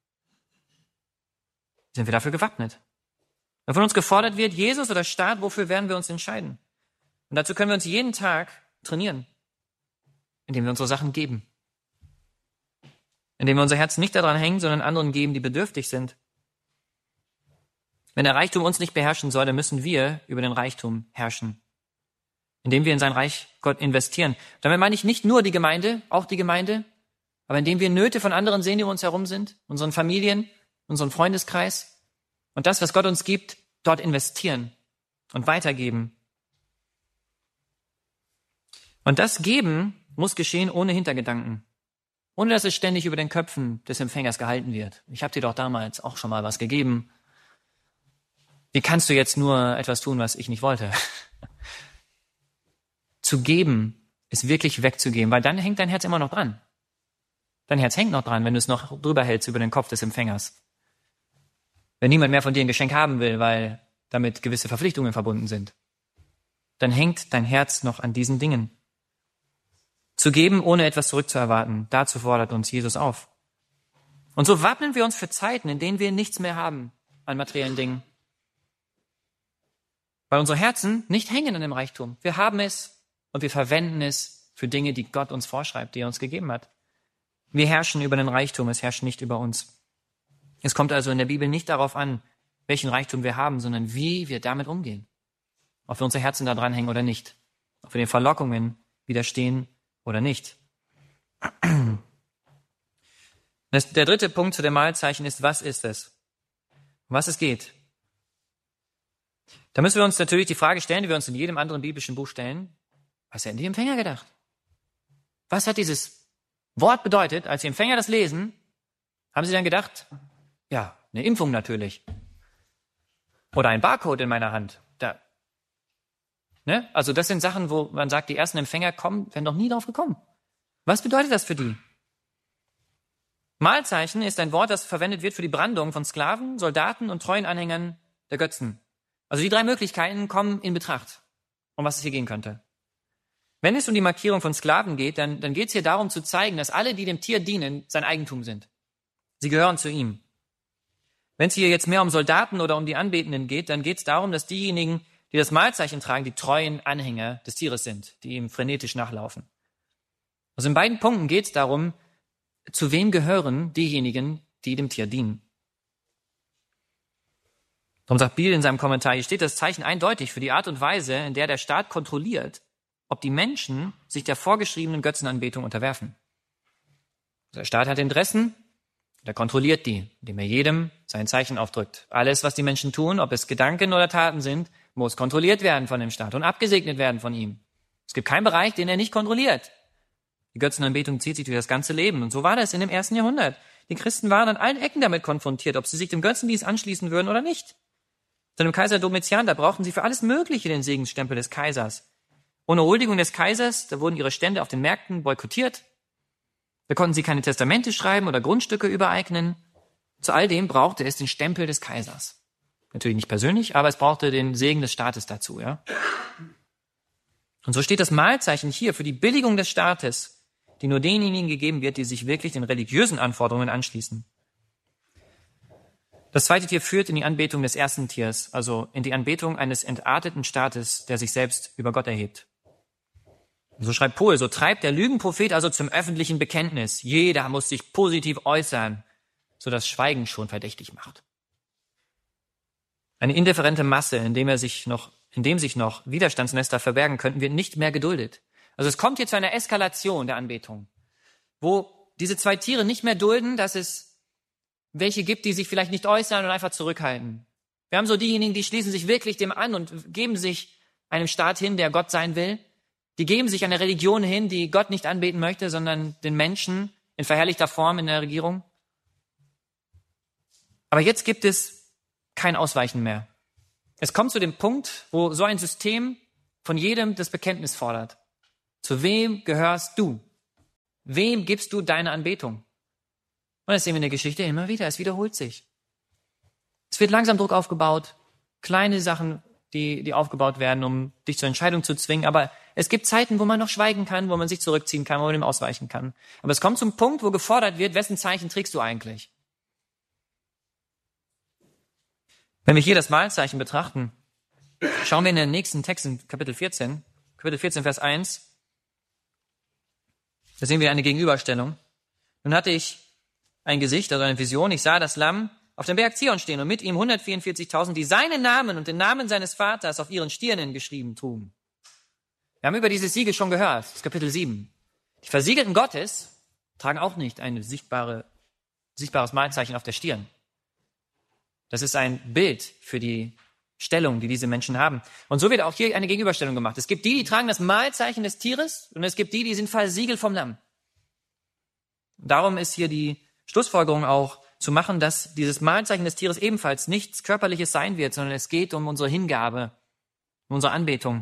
sind wir dafür gewappnet. Wenn von uns gefordert wird, Jesus oder Staat, wofür werden wir uns entscheiden? Und dazu können wir uns jeden Tag trainieren, indem wir unsere Sachen geben. Indem wir unser Herz nicht daran hängen, sondern anderen geben, die bedürftig sind. Wenn der Reichtum uns nicht beherrschen soll, dann müssen wir über den Reichtum herrschen. Indem wir in sein Reich Gott investieren. Damit meine ich nicht nur die Gemeinde, auch die Gemeinde, aber indem wir Nöte von anderen sehen, die um uns herum sind, unseren Familien, unseren Freundeskreis und das, was Gott uns gibt, dort investieren und weitergeben. Und das Geben muss geschehen ohne Hintergedanken, ohne dass es ständig über den Köpfen des Empfängers gehalten wird. Ich habe dir doch damals auch schon mal was gegeben. Wie kannst du jetzt nur etwas tun, was ich nicht wollte? Zu geben ist wirklich wegzugeben, weil dann hängt dein Herz immer noch dran. Dein Herz hängt noch dran, wenn du es noch drüber hältst über den Kopf des Empfängers. Wenn niemand mehr von dir ein Geschenk haben will, weil damit gewisse Verpflichtungen verbunden sind, dann hängt dein Herz noch an diesen Dingen. Zu geben, ohne etwas zurückzuerwarten, dazu fordert uns Jesus auf. Und so wappnen wir uns für Zeiten, in denen wir nichts mehr haben an materiellen Dingen. Weil unsere Herzen nicht hängen an dem Reichtum. Wir haben es und wir verwenden es für Dinge, die Gott uns vorschreibt, die er uns gegeben hat. Wir herrschen über den Reichtum, es herrscht nicht über uns. Es kommt also in der Bibel nicht darauf an, welchen Reichtum wir haben, sondern wie wir damit umgehen. Ob wir unsere Herzen da dran hängen oder nicht. Ob wir den Verlockungen widerstehen oder nicht. Der dritte Punkt zu dem Mahlzeichen ist, was ist es? Um was es geht. Da müssen wir uns natürlich die Frage stellen, die wir uns in jedem anderen biblischen Buch stellen. Was hätten die Empfänger gedacht? Was hat dieses Wort bedeutet, als die Empfänger das lesen? Haben sie dann gedacht, ja, eine Impfung natürlich. Oder ein Barcode in meiner Hand. Ne? Also das sind Sachen, wo man sagt, die ersten Empfänger wären noch nie drauf gekommen. Was bedeutet das für die? Mahlzeichen ist ein Wort, das verwendet wird für die Brandung von Sklaven, Soldaten und treuen Anhängern der Götzen. Also die drei Möglichkeiten kommen in Betracht, um was es hier gehen könnte. Wenn es um die Markierung von Sklaven geht, dann geht es hier darum zu zeigen, dass alle, die dem Tier dienen, sein Eigentum sind. Sie gehören zu ihm. Wenn es hier jetzt mehr um Soldaten oder um die Anbetenden geht, dann geht es darum, dass diejenigen, die das Mahlzeichen tragen, die treuen Anhänger des Tieres sind, die ihm frenetisch nachlaufen. Also in beiden Punkten geht es darum, zu wem gehören diejenigen, die dem Tier dienen. Darum sagt Biel in seinem Kommentar, hier steht das Zeichen eindeutig für die Art und Weise, in der der Staat kontrolliert, ob die Menschen sich der vorgeschriebenen Götzenanbetung unterwerfen. Der Staat hat Interessen, der kontrolliert die, indem er jedem sein Zeichen aufdrückt. Alles, was die Menschen tun, ob es Gedanken oder Taten sind, muss kontrolliert werden von dem Staat und abgesegnet werden von ihm. Es gibt keinen Bereich, den er nicht kontrolliert. Die Götzenanbetung zieht sich durch das ganze Leben. Und so war das in dem 1. Jahrhundert. Die Christen waren an allen Ecken damit konfrontiert, ob sie sich dem Götzendienst anschließen würden oder nicht. Zu dem Kaiser Domitian, da brauchten sie für alles Mögliche den Segensstempel des Kaisers. Ohne Huldigung des Kaisers, da wurden ihre Stände auf den Märkten boykottiert. Da konnten sie keine Testamente schreiben oder Grundstücke übereignen. Zu all dem brauchte es den Stempel des Kaisers. Natürlich nicht persönlich, aber es brauchte den Segen des Staates dazu, ja. Und so steht das Mahlzeichen hier für die Billigung des Staates, die nur denjenigen gegeben wird, die sich wirklich den religiösen Anforderungen anschließen. Das zweite Tier führt in die Anbetung des ersten Tiers, also in die Anbetung eines entarteten Staates, der sich selbst über Gott erhebt. So schreibt Pohl, so treibt der Lügenprophet also zum öffentlichen Bekenntnis. Jeder muss sich positiv äußern, so dass Schweigen schon verdächtig macht. Eine indifferente Masse, in dem sich noch Widerstandsnester verbergen könnten, wird nicht mehr geduldet. Also es kommt hier zu einer Eskalation der Anbetung, wo diese zwei Tiere nicht mehr dulden, dass es welche gibt, die sich vielleicht nicht äußern und einfach zurückhalten. Wir haben so diejenigen, die schließen sich wirklich dem an und geben sich einem Staat hin, der Gott sein will. Die geben sich einer Religion hin, die Gott nicht anbeten möchte, sondern den Menschen in verherrlichter Form in der Regierung. Aber jetzt gibt es kein Ausweichen mehr. Es kommt zu dem Punkt, wo so ein System von jedem das Bekenntnis fordert. Zu wem gehörst du? Wem gibst du deine Anbetung? Und das sehen wir in der Geschichte immer wieder. Es wiederholt sich. Es wird langsam Druck aufgebaut. Kleine Sachen, die aufgebaut werden, um dich zur Entscheidung zu zwingen. Aber es gibt Zeiten, wo man noch schweigen kann, wo man sich zurückziehen kann, wo man dem ausweichen kann. Aber es kommt zum Punkt, wo gefordert wird, wessen Zeichen trägst du eigentlich? Wenn wir hier das Mahlzeichen betrachten, schauen wir in den nächsten Text in Kapitel 14, Vers 1. Da sehen wir eine Gegenüberstellung. Nun hatte ich ein Gesicht, also eine Vision. Ich sah das Lamm auf dem Berg Zion stehen und mit ihm 144.000, die seinen Namen und den Namen seines Vaters auf ihren Stirnen geschrieben trugen. Wir haben über dieses Siegel schon gehört, das ist Kapitel 7. Die Versiegelten Gottes tragen auch nicht ein sichtbares Mahlzeichen auf der Stirn. Das ist ein Bild für die Stellung, die diese Menschen haben. Und so wird auch hier eine Gegenüberstellung gemacht. Es gibt die tragen das Mahlzeichen des Tieres und es gibt die sind versiegelt vom Lamm. Und darum ist hier die Schlussfolgerung auch zu machen, dass dieses Mahlzeichen des Tieres ebenfalls nichts Körperliches sein wird, sondern es geht um unsere Hingabe, um unsere Anbetung.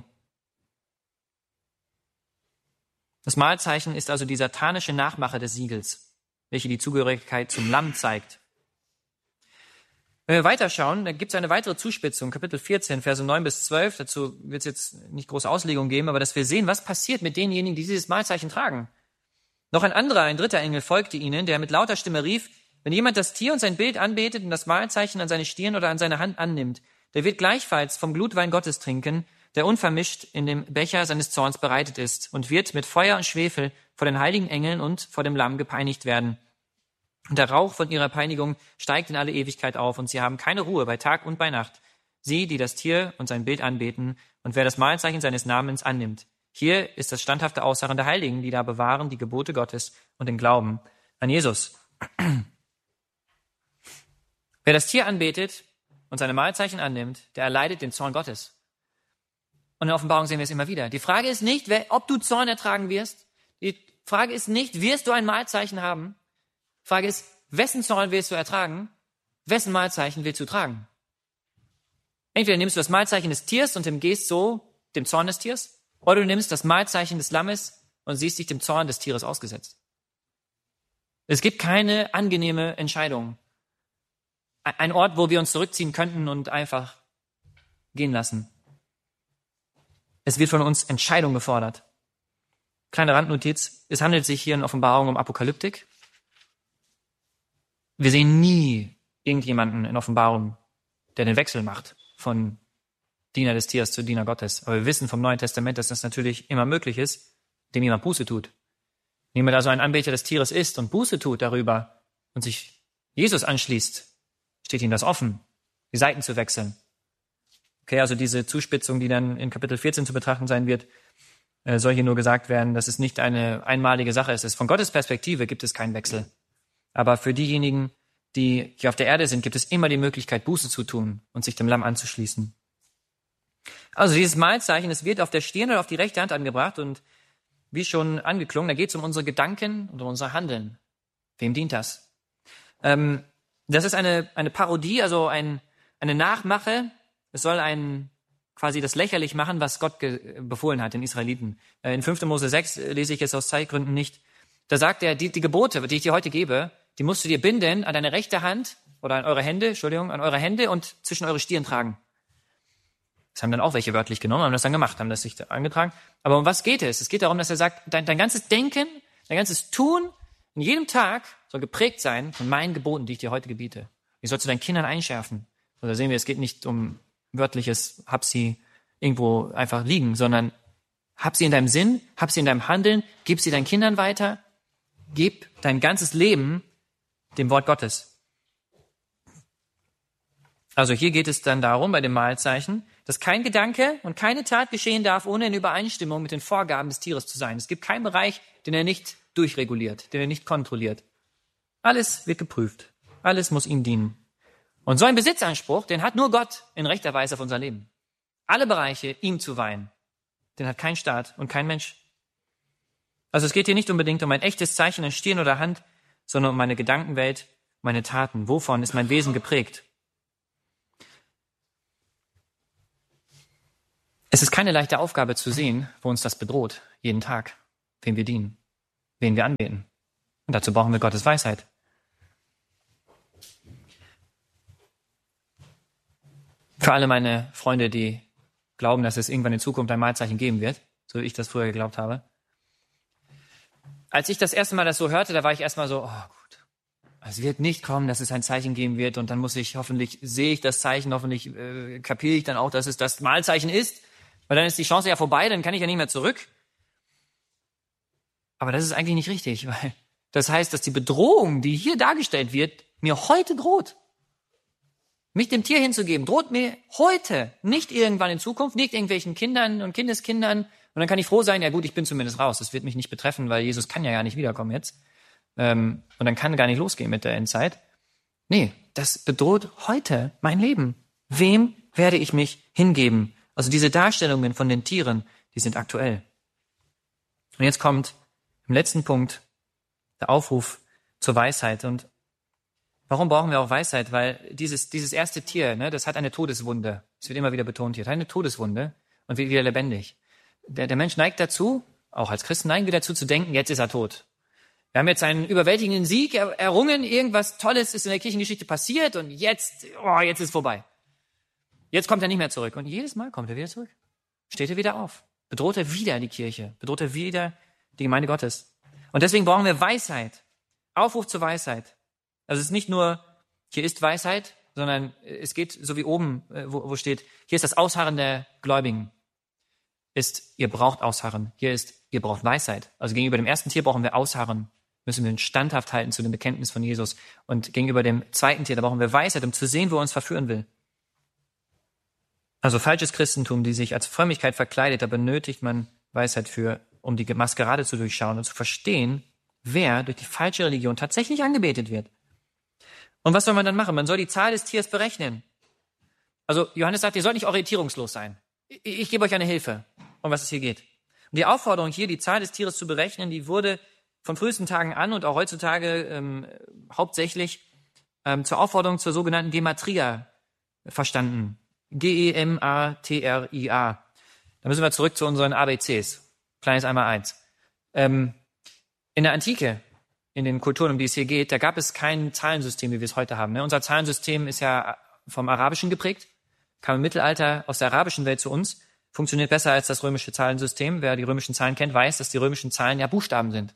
Das Mahlzeichen ist also die satanische Nachmache des Siegels, welche die Zugehörigkeit zum Lamm zeigt. Wenn wir weiterschauen, da gibt es eine weitere Zuspitzung, Kapitel 14, Verse 9 bis 12. Dazu wird es jetzt nicht große Auslegung geben, aber dass wir sehen, was passiert mit denjenigen, die dieses Mahlzeichen tragen. Noch ein dritter Engel folgte ihnen, der mit lauter Stimme rief, wenn jemand das Tier und sein Bild anbetet und das Mahlzeichen an seine Stirn oder an seine Hand annimmt, der wird gleichfalls vom Glutwein Gottes trinken, der unvermischt in dem Becher seines Zorns bereitet ist und wird mit Feuer und Schwefel vor den heiligen Engeln und vor dem Lamm gepeinigt werden. Und der Rauch von ihrer Peinigung steigt in alle Ewigkeit auf und sie haben keine Ruhe bei Tag und bei Nacht. Sie, die das Tier und sein Bild anbeten und wer das Mahlzeichen seines Namens annimmt. Hier ist das standhafte Ausharren der Heiligen, die da bewahren die Gebote Gottes und den Glauben an Jesus. Wer das Tier anbetet und seine Mahlzeichen annimmt, der erleidet den Zorn Gottes. Und in der Offenbarung sehen wir es immer wieder. Die Frage ist nicht, ob du Zorn ertragen wirst. Die Frage ist nicht, wirst du ein Mahlzeichen haben? Die Frage ist, wessen Zorn willst du ertragen? Wessen Mahlzeichen willst du tragen? Entweder nimmst du das Mahlzeichen des Tiers und gehst so dem Zorn des Tiers, oder du nimmst das Mahlzeichen des Lammes und siehst dich dem Zorn des Tieres ausgesetzt. Es gibt keine angenehme Entscheidung. Ein Ort, wo wir uns zurückziehen könnten und einfach gehen lassen. Es wird von uns Entscheidung gefordert. Kleine Randnotiz, es handelt sich hier in Offenbarung um Apokalyptik. Wir sehen nie irgendjemanden in Offenbarung, der den Wechsel macht von Diener des Tiers zu Diener Gottes. Aber wir wissen vom Neuen Testament, dass das natürlich immer möglich ist, indem jemand Buße tut. Wenn jemand also ein Anbeter des Tieres ist und Buße tut darüber und sich Jesus anschließt, steht ihm das offen, die Seiten zu wechseln. Okay, also diese Zuspitzung, die dann in Kapitel 14 zu betrachten sein wird, soll hier nur gesagt werden, dass es nicht eine einmalige Sache ist. Von Gottes Perspektive gibt es keinen Wechsel. Aber für diejenigen, die hier auf der Erde sind, gibt es immer die Möglichkeit, Buße zu tun und sich dem Lamm anzuschließen. Also dieses Mahlzeichen, es wird auf der Stirn oder auf die rechte Hand angebracht und wie schon angeklungen, da geht es um unsere Gedanken und um unser Handeln. Wem dient das? Das ist eine Parodie, also eine Nachmache. Es soll quasi das lächerlich machen, was Gott befohlen hat den Israeliten. In 5. Mose 6 lese ich jetzt aus Zeitgründen nicht. Da sagt er, die Gebote, die ich dir heute gebe, die musst du dir binden an deine rechte Hand oder an eure Hände und zwischen eure Stirn tragen. Das haben dann auch welche wörtlich genommen, haben das dann gemacht, haben das sich da angetragen. Aber um was geht es? Es geht darum, dass er sagt, dein ganzes Denken, dein ganzes Tun in jedem Tag soll geprägt sein von meinen Geboten, die ich dir heute gebiete. Die sollst du deinen Kindern einschärfen. So, da sehen wir, es geht nicht um wörtliches, hab sie irgendwo einfach liegen, sondern hab sie in deinem Sinn, hab sie in deinem Handeln, gib sie deinen Kindern weiter, gib dein ganzes Leben dem Wort Gottes. Also hier geht es dann darum, bei dem Mahlzeichen, dass kein Gedanke und keine Tat geschehen darf, ohne in Übereinstimmung mit den Vorgaben des Tieres zu sein. Es gibt keinen Bereich, den er nicht durchreguliert, den er nicht kontrolliert. Alles wird geprüft. Alles muss ihm dienen. Und so ein Besitzanspruch, den hat nur Gott in rechter Weise auf unser Leben. Alle Bereiche ihm zu weihen, den hat kein Staat und kein Mensch. Also es geht hier nicht unbedingt um ein echtes Zeichen an Stirn oder Hand, sondern um meine Gedankenwelt, meine Taten. Wovon ist mein Wesen geprägt? Es ist keine leichte Aufgabe zu sehen, wo uns das bedroht, jeden Tag, wem wir dienen, wen wir anbeten. Und dazu brauchen wir Gottes Weisheit. Für alle meine Freunde, die glauben, dass es irgendwann in Zukunft ein Malzeichen geben wird, so wie ich das früher geglaubt habe. Als ich das erste Mal das so hörte, da war ich erstmal so, oh gut, es wird nicht kommen, dass es ein Zeichen geben wird und dann sehe ich das Zeichen, hoffentlich kapiere ich dann auch, dass es das Malzeichen ist, weil dann ist die Chance ja vorbei, dann kann ich ja nicht mehr zurück. Aber das ist eigentlich nicht richtig, weil das heißt, dass die Bedrohung, die hier dargestellt wird, mir heute droht. Mich dem Tier hinzugeben, droht mir heute, nicht irgendwann in Zukunft, nicht irgendwelchen Kindern und Kindeskindern. Und dann kann ich froh sein, ja gut, ich bin zumindest raus. Das wird mich nicht betreffen, weil Jesus kann ja gar nicht wiederkommen jetzt. Und dann kann gar nicht losgehen mit der Endzeit. Nee, das bedroht heute mein Leben. Wem werde ich mich hingeben? Also diese Darstellungen von den Tieren, die sind aktuell. Und jetzt kommt im letzten Punkt der Aufruf zur Weisheit. Und warum brauchen wir auch Weisheit? Weil dieses erste Tier, ne, das hat eine Todeswunde. Das wird immer wieder betont hier. Das hat eine Todeswunde und wird wieder lebendig. Der Mensch neigt dazu, auch als Christen neigen wir dazu zu denken, jetzt ist er tot. Wir haben jetzt einen überwältigenden Sieg errungen, irgendwas Tolles ist in der Kirchengeschichte passiert und jetzt ist vorbei. Jetzt kommt er nicht mehr zurück. Und jedes Mal kommt er wieder zurück. Steht er wieder auf. Bedroht er wieder die Kirche. Bedroht er wieder die Gemeinde Gottes. Und deswegen brauchen wir Weisheit. Aufruf zur Weisheit. Also es ist nicht nur, hier ist Weisheit, sondern es geht, so wie oben, wo steht, hier ist das Ausharren der Gläubigen. Ihr braucht Ausharren. Hier ist, ihr braucht Weisheit. Also gegenüber dem ersten Tier brauchen wir Ausharren. Müssen wir uns standhaft halten zu dem Bekenntnis von Jesus. Und gegenüber dem zweiten Tier, da brauchen wir Weisheit, um zu sehen, wo er uns verführen will. Also falsches Christentum, die sich als Frömmigkeit verkleidet, da benötigt man Weisheit für, um die Maskerade zu durchschauen und zu verstehen, wer durch die falsche Religion tatsächlich angebetet wird. Und was soll man dann machen? Man soll die Zahl des Tiers berechnen. Also Johannes sagt, ihr sollt nicht orientierungslos sein. Ich gebe euch eine Hilfe, um was es hier geht. Und die Aufforderung hier, die Zahl des Tieres zu berechnen, die wurde von frühesten Tagen an und auch heutzutage hauptsächlich zur Aufforderung zur sogenannten Gematria verstanden. Gematria. Da müssen wir zurück zu unseren ABCs. Kleines Einmal-Eins. In der Antike, in den Kulturen, um die es hier geht, da gab es kein Zahlensystem, wie wir es heute haben. Ne? Unser Zahlensystem ist ja vom Arabischen geprägt, kam im Mittelalter aus der arabischen Welt zu uns, funktioniert besser als das römische Zahlensystem. Wer die römischen Zahlen kennt, weiß, dass die römischen Zahlen ja Buchstaben sind.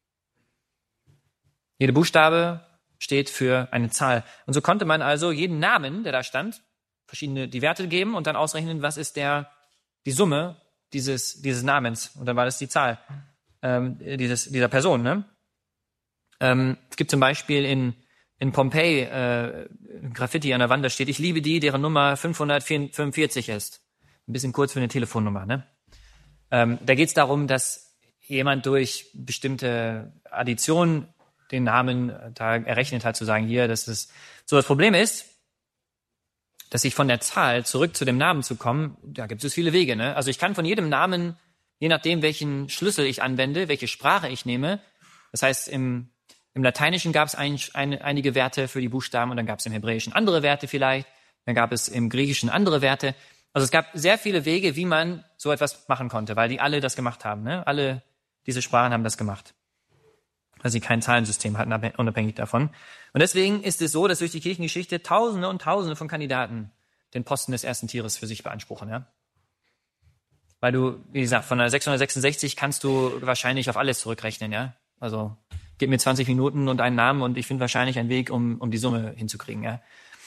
Jede Buchstabe steht für eine Zahl. Und so konnte man also jeden Namen, der da stand, die Werte geben und dann ausrechnen, was ist die Summe dieses Namens. Und dann war das die Zahl dieser Person. Ne? Es gibt zum Beispiel in Pompeji ein Graffiti an der Wand, da steht, ich liebe die, deren Nummer 545 ist. Ein bisschen kurz für eine Telefonnummer. Ne? Da geht es darum, dass jemand durch bestimmte Addition den Namen da errechnet hat, zu sagen, hier, das ist so. Das Problem ist, dass ich von der Zahl zurück zu dem Namen zu kommen, da gibt es viele Wege. Ne? Also ich kann von jedem Namen, je nachdem, welchen Schlüssel ich anwende, welche Sprache ich nehme, das heißt, im Lateinischen gab es einige Werte für die Buchstaben und dann gab es im Hebräischen andere Werte vielleicht, dann gab es im Griechischen andere Werte. Also es gab sehr viele Wege, wie man so etwas machen konnte, weil die alle das gemacht haben. Ne? Alle diese Sprachen haben das gemacht, weil sie kein Zahlensystem hatten, unabhängig davon. Und deswegen ist es so, dass durch die Kirchengeschichte Tausende und Tausende von Kandidaten den Posten des ersten Tieres für sich beanspruchen. Ja? Weil du, wie gesagt, von der 666 kannst du wahrscheinlich auf alles zurückrechnen. Ja? Also gib mir 20 Minuten und einen Namen und ich finde wahrscheinlich einen Weg, um die Summe hinzukriegen. Ja?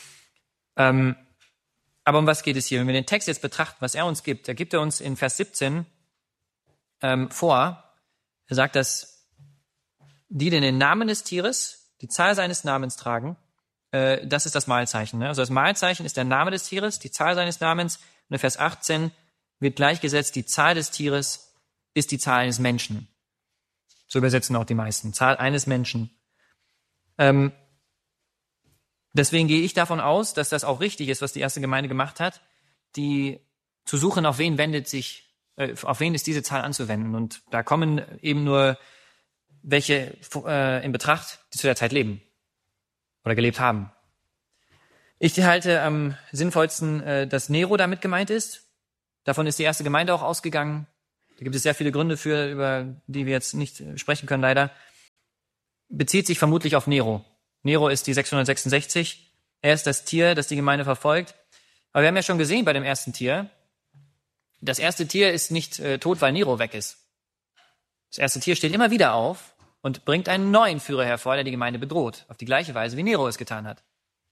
Aber um was geht es hier? Wenn wir den Text jetzt betrachten, was er uns gibt, da gibt er uns in Vers 17 vor. Er sagt, dass die den Namen des Tieres, die Zahl seines Namens tragen, das ist das Mahlzeichen. Ne? Also das Mahlzeichen ist der Name des Tieres, die Zahl seines Namens. Und in Vers 18 wird gleichgesetzt, die Zahl des Tieres ist die Zahl eines Menschen. So übersetzen auch die meisten. Zahl eines Menschen. Deswegen gehe ich davon aus, dass das auch richtig ist, was die erste Gemeinde gemacht hat, die zu suchen, auf wen ist diese Zahl anzuwenden. Und da kommen eben nur welche in Betracht, die zu der Zeit leben oder gelebt haben. Ich halte am sinnvollsten, dass Nero damit gemeint ist. Davon ist die erste Gemeinde auch ausgegangen. Da gibt es sehr viele Gründe für, über die wir jetzt nicht sprechen können, leider. Bezieht sich vermutlich auf Nero. Nero ist die 666. Er ist das Tier, das die Gemeinde verfolgt. Aber wir haben ja schon gesehen bei dem ersten Tier, das erste Tier ist nicht tot, weil Nero weg ist. Das erste Tier steht immer wieder auf und bringt einen neuen Führer hervor, der die Gemeinde bedroht. Auf die gleiche Weise, wie Nero es getan hat.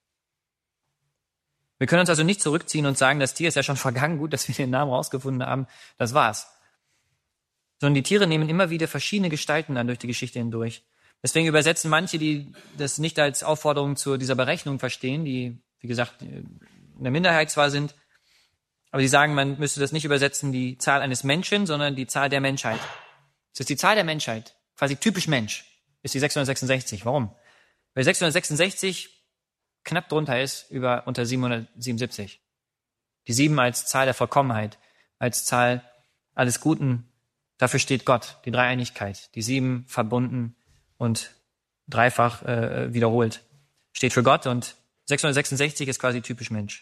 Wir können uns also nicht zurückziehen und sagen, das Tier ist ja schon vergangen, gut, dass wir den Namen rausgefunden haben, das war's. Sondern die Tiere nehmen immer wieder verschiedene Gestalten an durch die Geschichte hindurch. Deswegen übersetzen manche, die das nicht als Aufforderung zu dieser Berechnung verstehen, die, wie gesagt, in der Minderheit zwar sind, aber die sagen, man müsste das nicht übersetzen, die Zahl eines Menschen, sondern die Zahl der Menschheit. Das ist die Zahl der Menschheit, quasi typisch Mensch, ist die 666. Warum? Weil 666 knapp drunter ist unter 777. Die 7 als Zahl der Vollkommenheit, als Zahl alles Guten, dafür steht Gott, die Dreieinigkeit. Die 7 verbunden und dreifach wiederholt steht für Gott und 666 ist quasi typisch Mensch.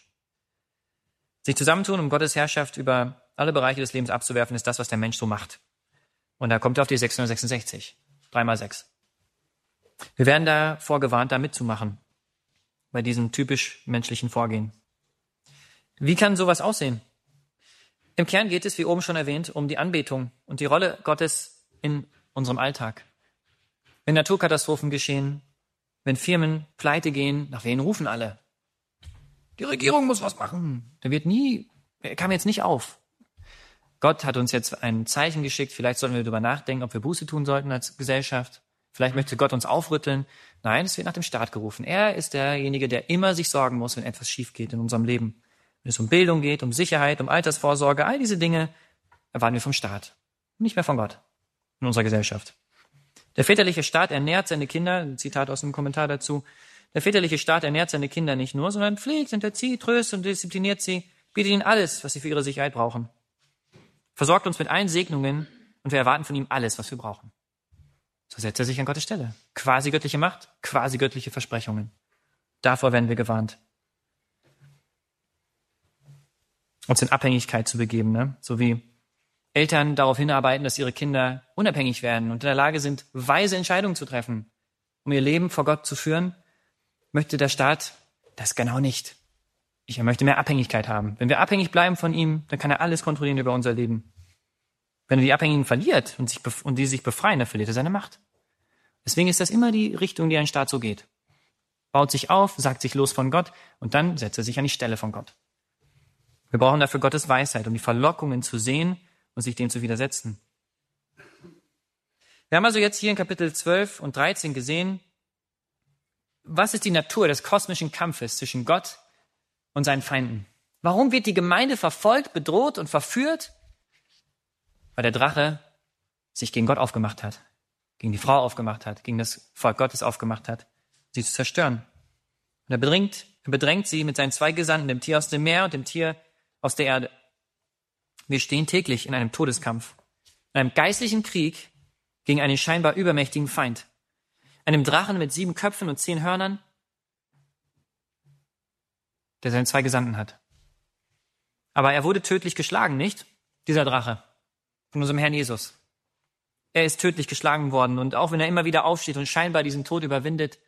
Sich zusammentun, um Gottes Herrschaft über alle Bereiche des Lebens abzuwerfen, ist das, was der Mensch so macht. Und da kommt er auf die 666. 3 mal 6. Wir werden da vorgewarnt, da mitzumachen. Bei diesem typisch menschlichen Vorgehen. Wie kann sowas aussehen? Im Kern geht es, wie oben schon erwähnt, um die Anbetung und die Rolle Gottes in unserem Alltag. Wenn Naturkatastrophen geschehen, wenn Firmen pleite gehen, nach wen rufen alle? Die Regierung muss was machen. Er kam jetzt nicht auf. Gott hat uns jetzt ein Zeichen geschickt. Vielleicht sollten wir darüber nachdenken, ob wir Buße tun sollten als Gesellschaft. Vielleicht möchte Gott uns aufrütteln. Nein, es wird nach dem Staat gerufen. Er ist derjenige, der immer sich sorgen muss, wenn etwas schief geht in unserem Leben. Wenn es um Bildung geht, um Sicherheit, um Altersvorsorge, all diese Dinge erwarten wir vom Staat. Nicht mehr von Gott in unserer Gesellschaft. Der väterliche Staat ernährt seine Kinder, ein Zitat aus dem Kommentar dazu, der väterliche Staat ernährt seine Kinder nicht nur, sondern pflegt und erzieht, tröstet und diszipliniert sie, bietet ihnen alles, was sie für ihre Sicherheit brauchen. Versorgt uns mit allen Segnungen und wir erwarten von ihm alles, was wir brauchen. So setzt er sich an Gottes Stelle. Quasi göttliche Macht, quasi göttliche Versprechungen. Davor werden wir gewarnt. Uns in Abhängigkeit zu begeben, ne? So wie Eltern darauf hinarbeiten, dass ihre Kinder unabhängig werden und in der Lage sind, weise Entscheidungen zu treffen, um ihr Leben vor Gott zu führen, möchte der Staat das genau nicht. Er möchte mehr Abhängigkeit haben. Wenn wir abhängig bleiben von ihm, dann kann er alles kontrollieren über unser Leben. Wenn er die Abhängigen verliert und die sich befreien, dann verliert er seine Macht. Deswegen ist das immer die Richtung, die ein Staat so geht. Baut sich auf, sagt sich los von Gott und dann setzt er sich an die Stelle von Gott. Wir brauchen dafür Gottes Weisheit, um die Verlockungen zu sehen und sich dem zu widersetzen. Wir haben also jetzt hier in Kapitel 12 und 13 gesehen, was ist die Natur des kosmischen Kampfes zwischen Gott und seinen Feinden? Warum wird die Gemeinde verfolgt, bedroht und verführt? Weil der Drache sich gegen Gott aufgemacht hat, gegen die Frau aufgemacht hat, gegen das Volk Gottes aufgemacht hat, sie zu zerstören. Und er bedrängt sie mit seinen 2 Gesandten, dem Tier aus dem Meer und dem Tier aus der Erde. Wir stehen täglich in einem Todeskampf, in einem geistlichen Krieg gegen einen scheinbar übermächtigen Feind. Einem Drachen mit 7 Köpfen und 10 Hörnern, der seine 2 Gesandten hat. Aber er wurde tödlich geschlagen, nicht? Dieser Drache. Von unserem Herrn Jesus. Er ist tödlich geschlagen worden und auch wenn er immer wieder aufsteht und scheinbar diesen Tod überwindet,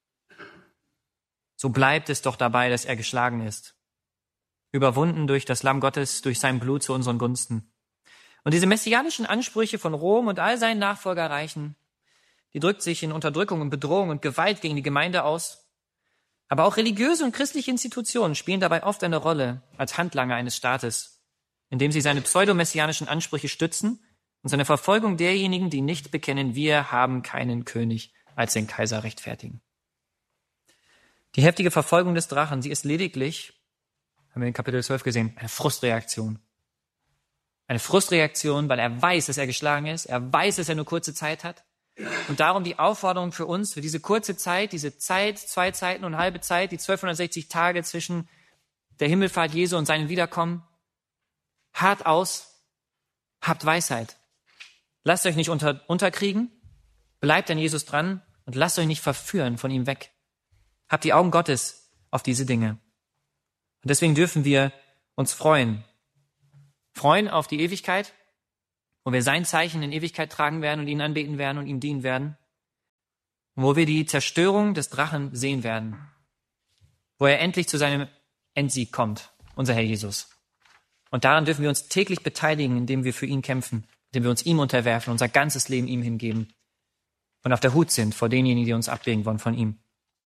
so bleibt es doch dabei, dass er geschlagen ist. Überwunden durch das Lamm Gottes, durch sein Blut zu unseren Gunsten. Und diese messianischen Ansprüche von Rom und all seinen Nachfolgerreichen, die drückt sich in Unterdrückung und Bedrohung und Gewalt gegen die Gemeinde aus. Aber auch religiöse und christliche Institutionen spielen dabei oft eine Rolle als Handlanger eines Staates, indem sie seine pseudomessianischen Ansprüche stützen und seine Verfolgung derjenigen, die nicht bekennen, wir haben keinen König, als den Kaiser rechtfertigen. Die heftige Verfolgung des Drachen, sie ist lediglich, haben wir in Kapitel 12 gesehen, eine Frustreaktion. Eine Frustreaktion, weil er weiß, dass er geschlagen ist, er weiß, dass er nur kurze Zeit hat. Und darum die Aufforderung für uns, für diese kurze Zeit, diese Zeit, 2 Zeiten und halbe Zeit, die 1260 Tage zwischen der Himmelfahrt Jesu und seinem Wiederkommen, hart aus, habt Weisheit. Lasst euch nicht unterkriegen, bleibt an Jesus dran und lasst euch nicht verführen von ihm weg. Habt die Augen Gottes auf diese Dinge. Und deswegen dürfen wir uns freuen freuen auf die Ewigkeit, wo wir sein Zeichen in Ewigkeit tragen werden und ihn anbeten werden und ihm dienen werden. Und wo wir die Zerstörung des Drachen sehen werden, wo er endlich zu seinem Endsieg kommt, unser Herr Jesus. Und daran dürfen wir uns täglich beteiligen, indem wir für ihn kämpfen, indem wir uns ihm unterwerfen, unser ganzes Leben ihm hingeben und auf der Hut sind vor denjenigen, die uns abbringen wollen von ihm.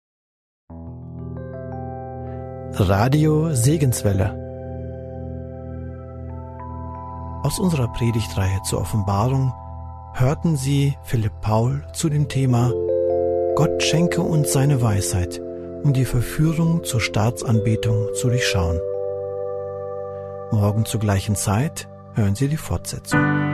Radio Segenswelle. Aus unserer Predigtreihe zur Offenbarung hörten Sie Philipp Paul zu dem Thema Gott schenke uns seine Weisheit, um die Verführung zur Staatsanbetung zu durchschauen. Morgen zur gleichen Zeit hören Sie die Fortsetzung.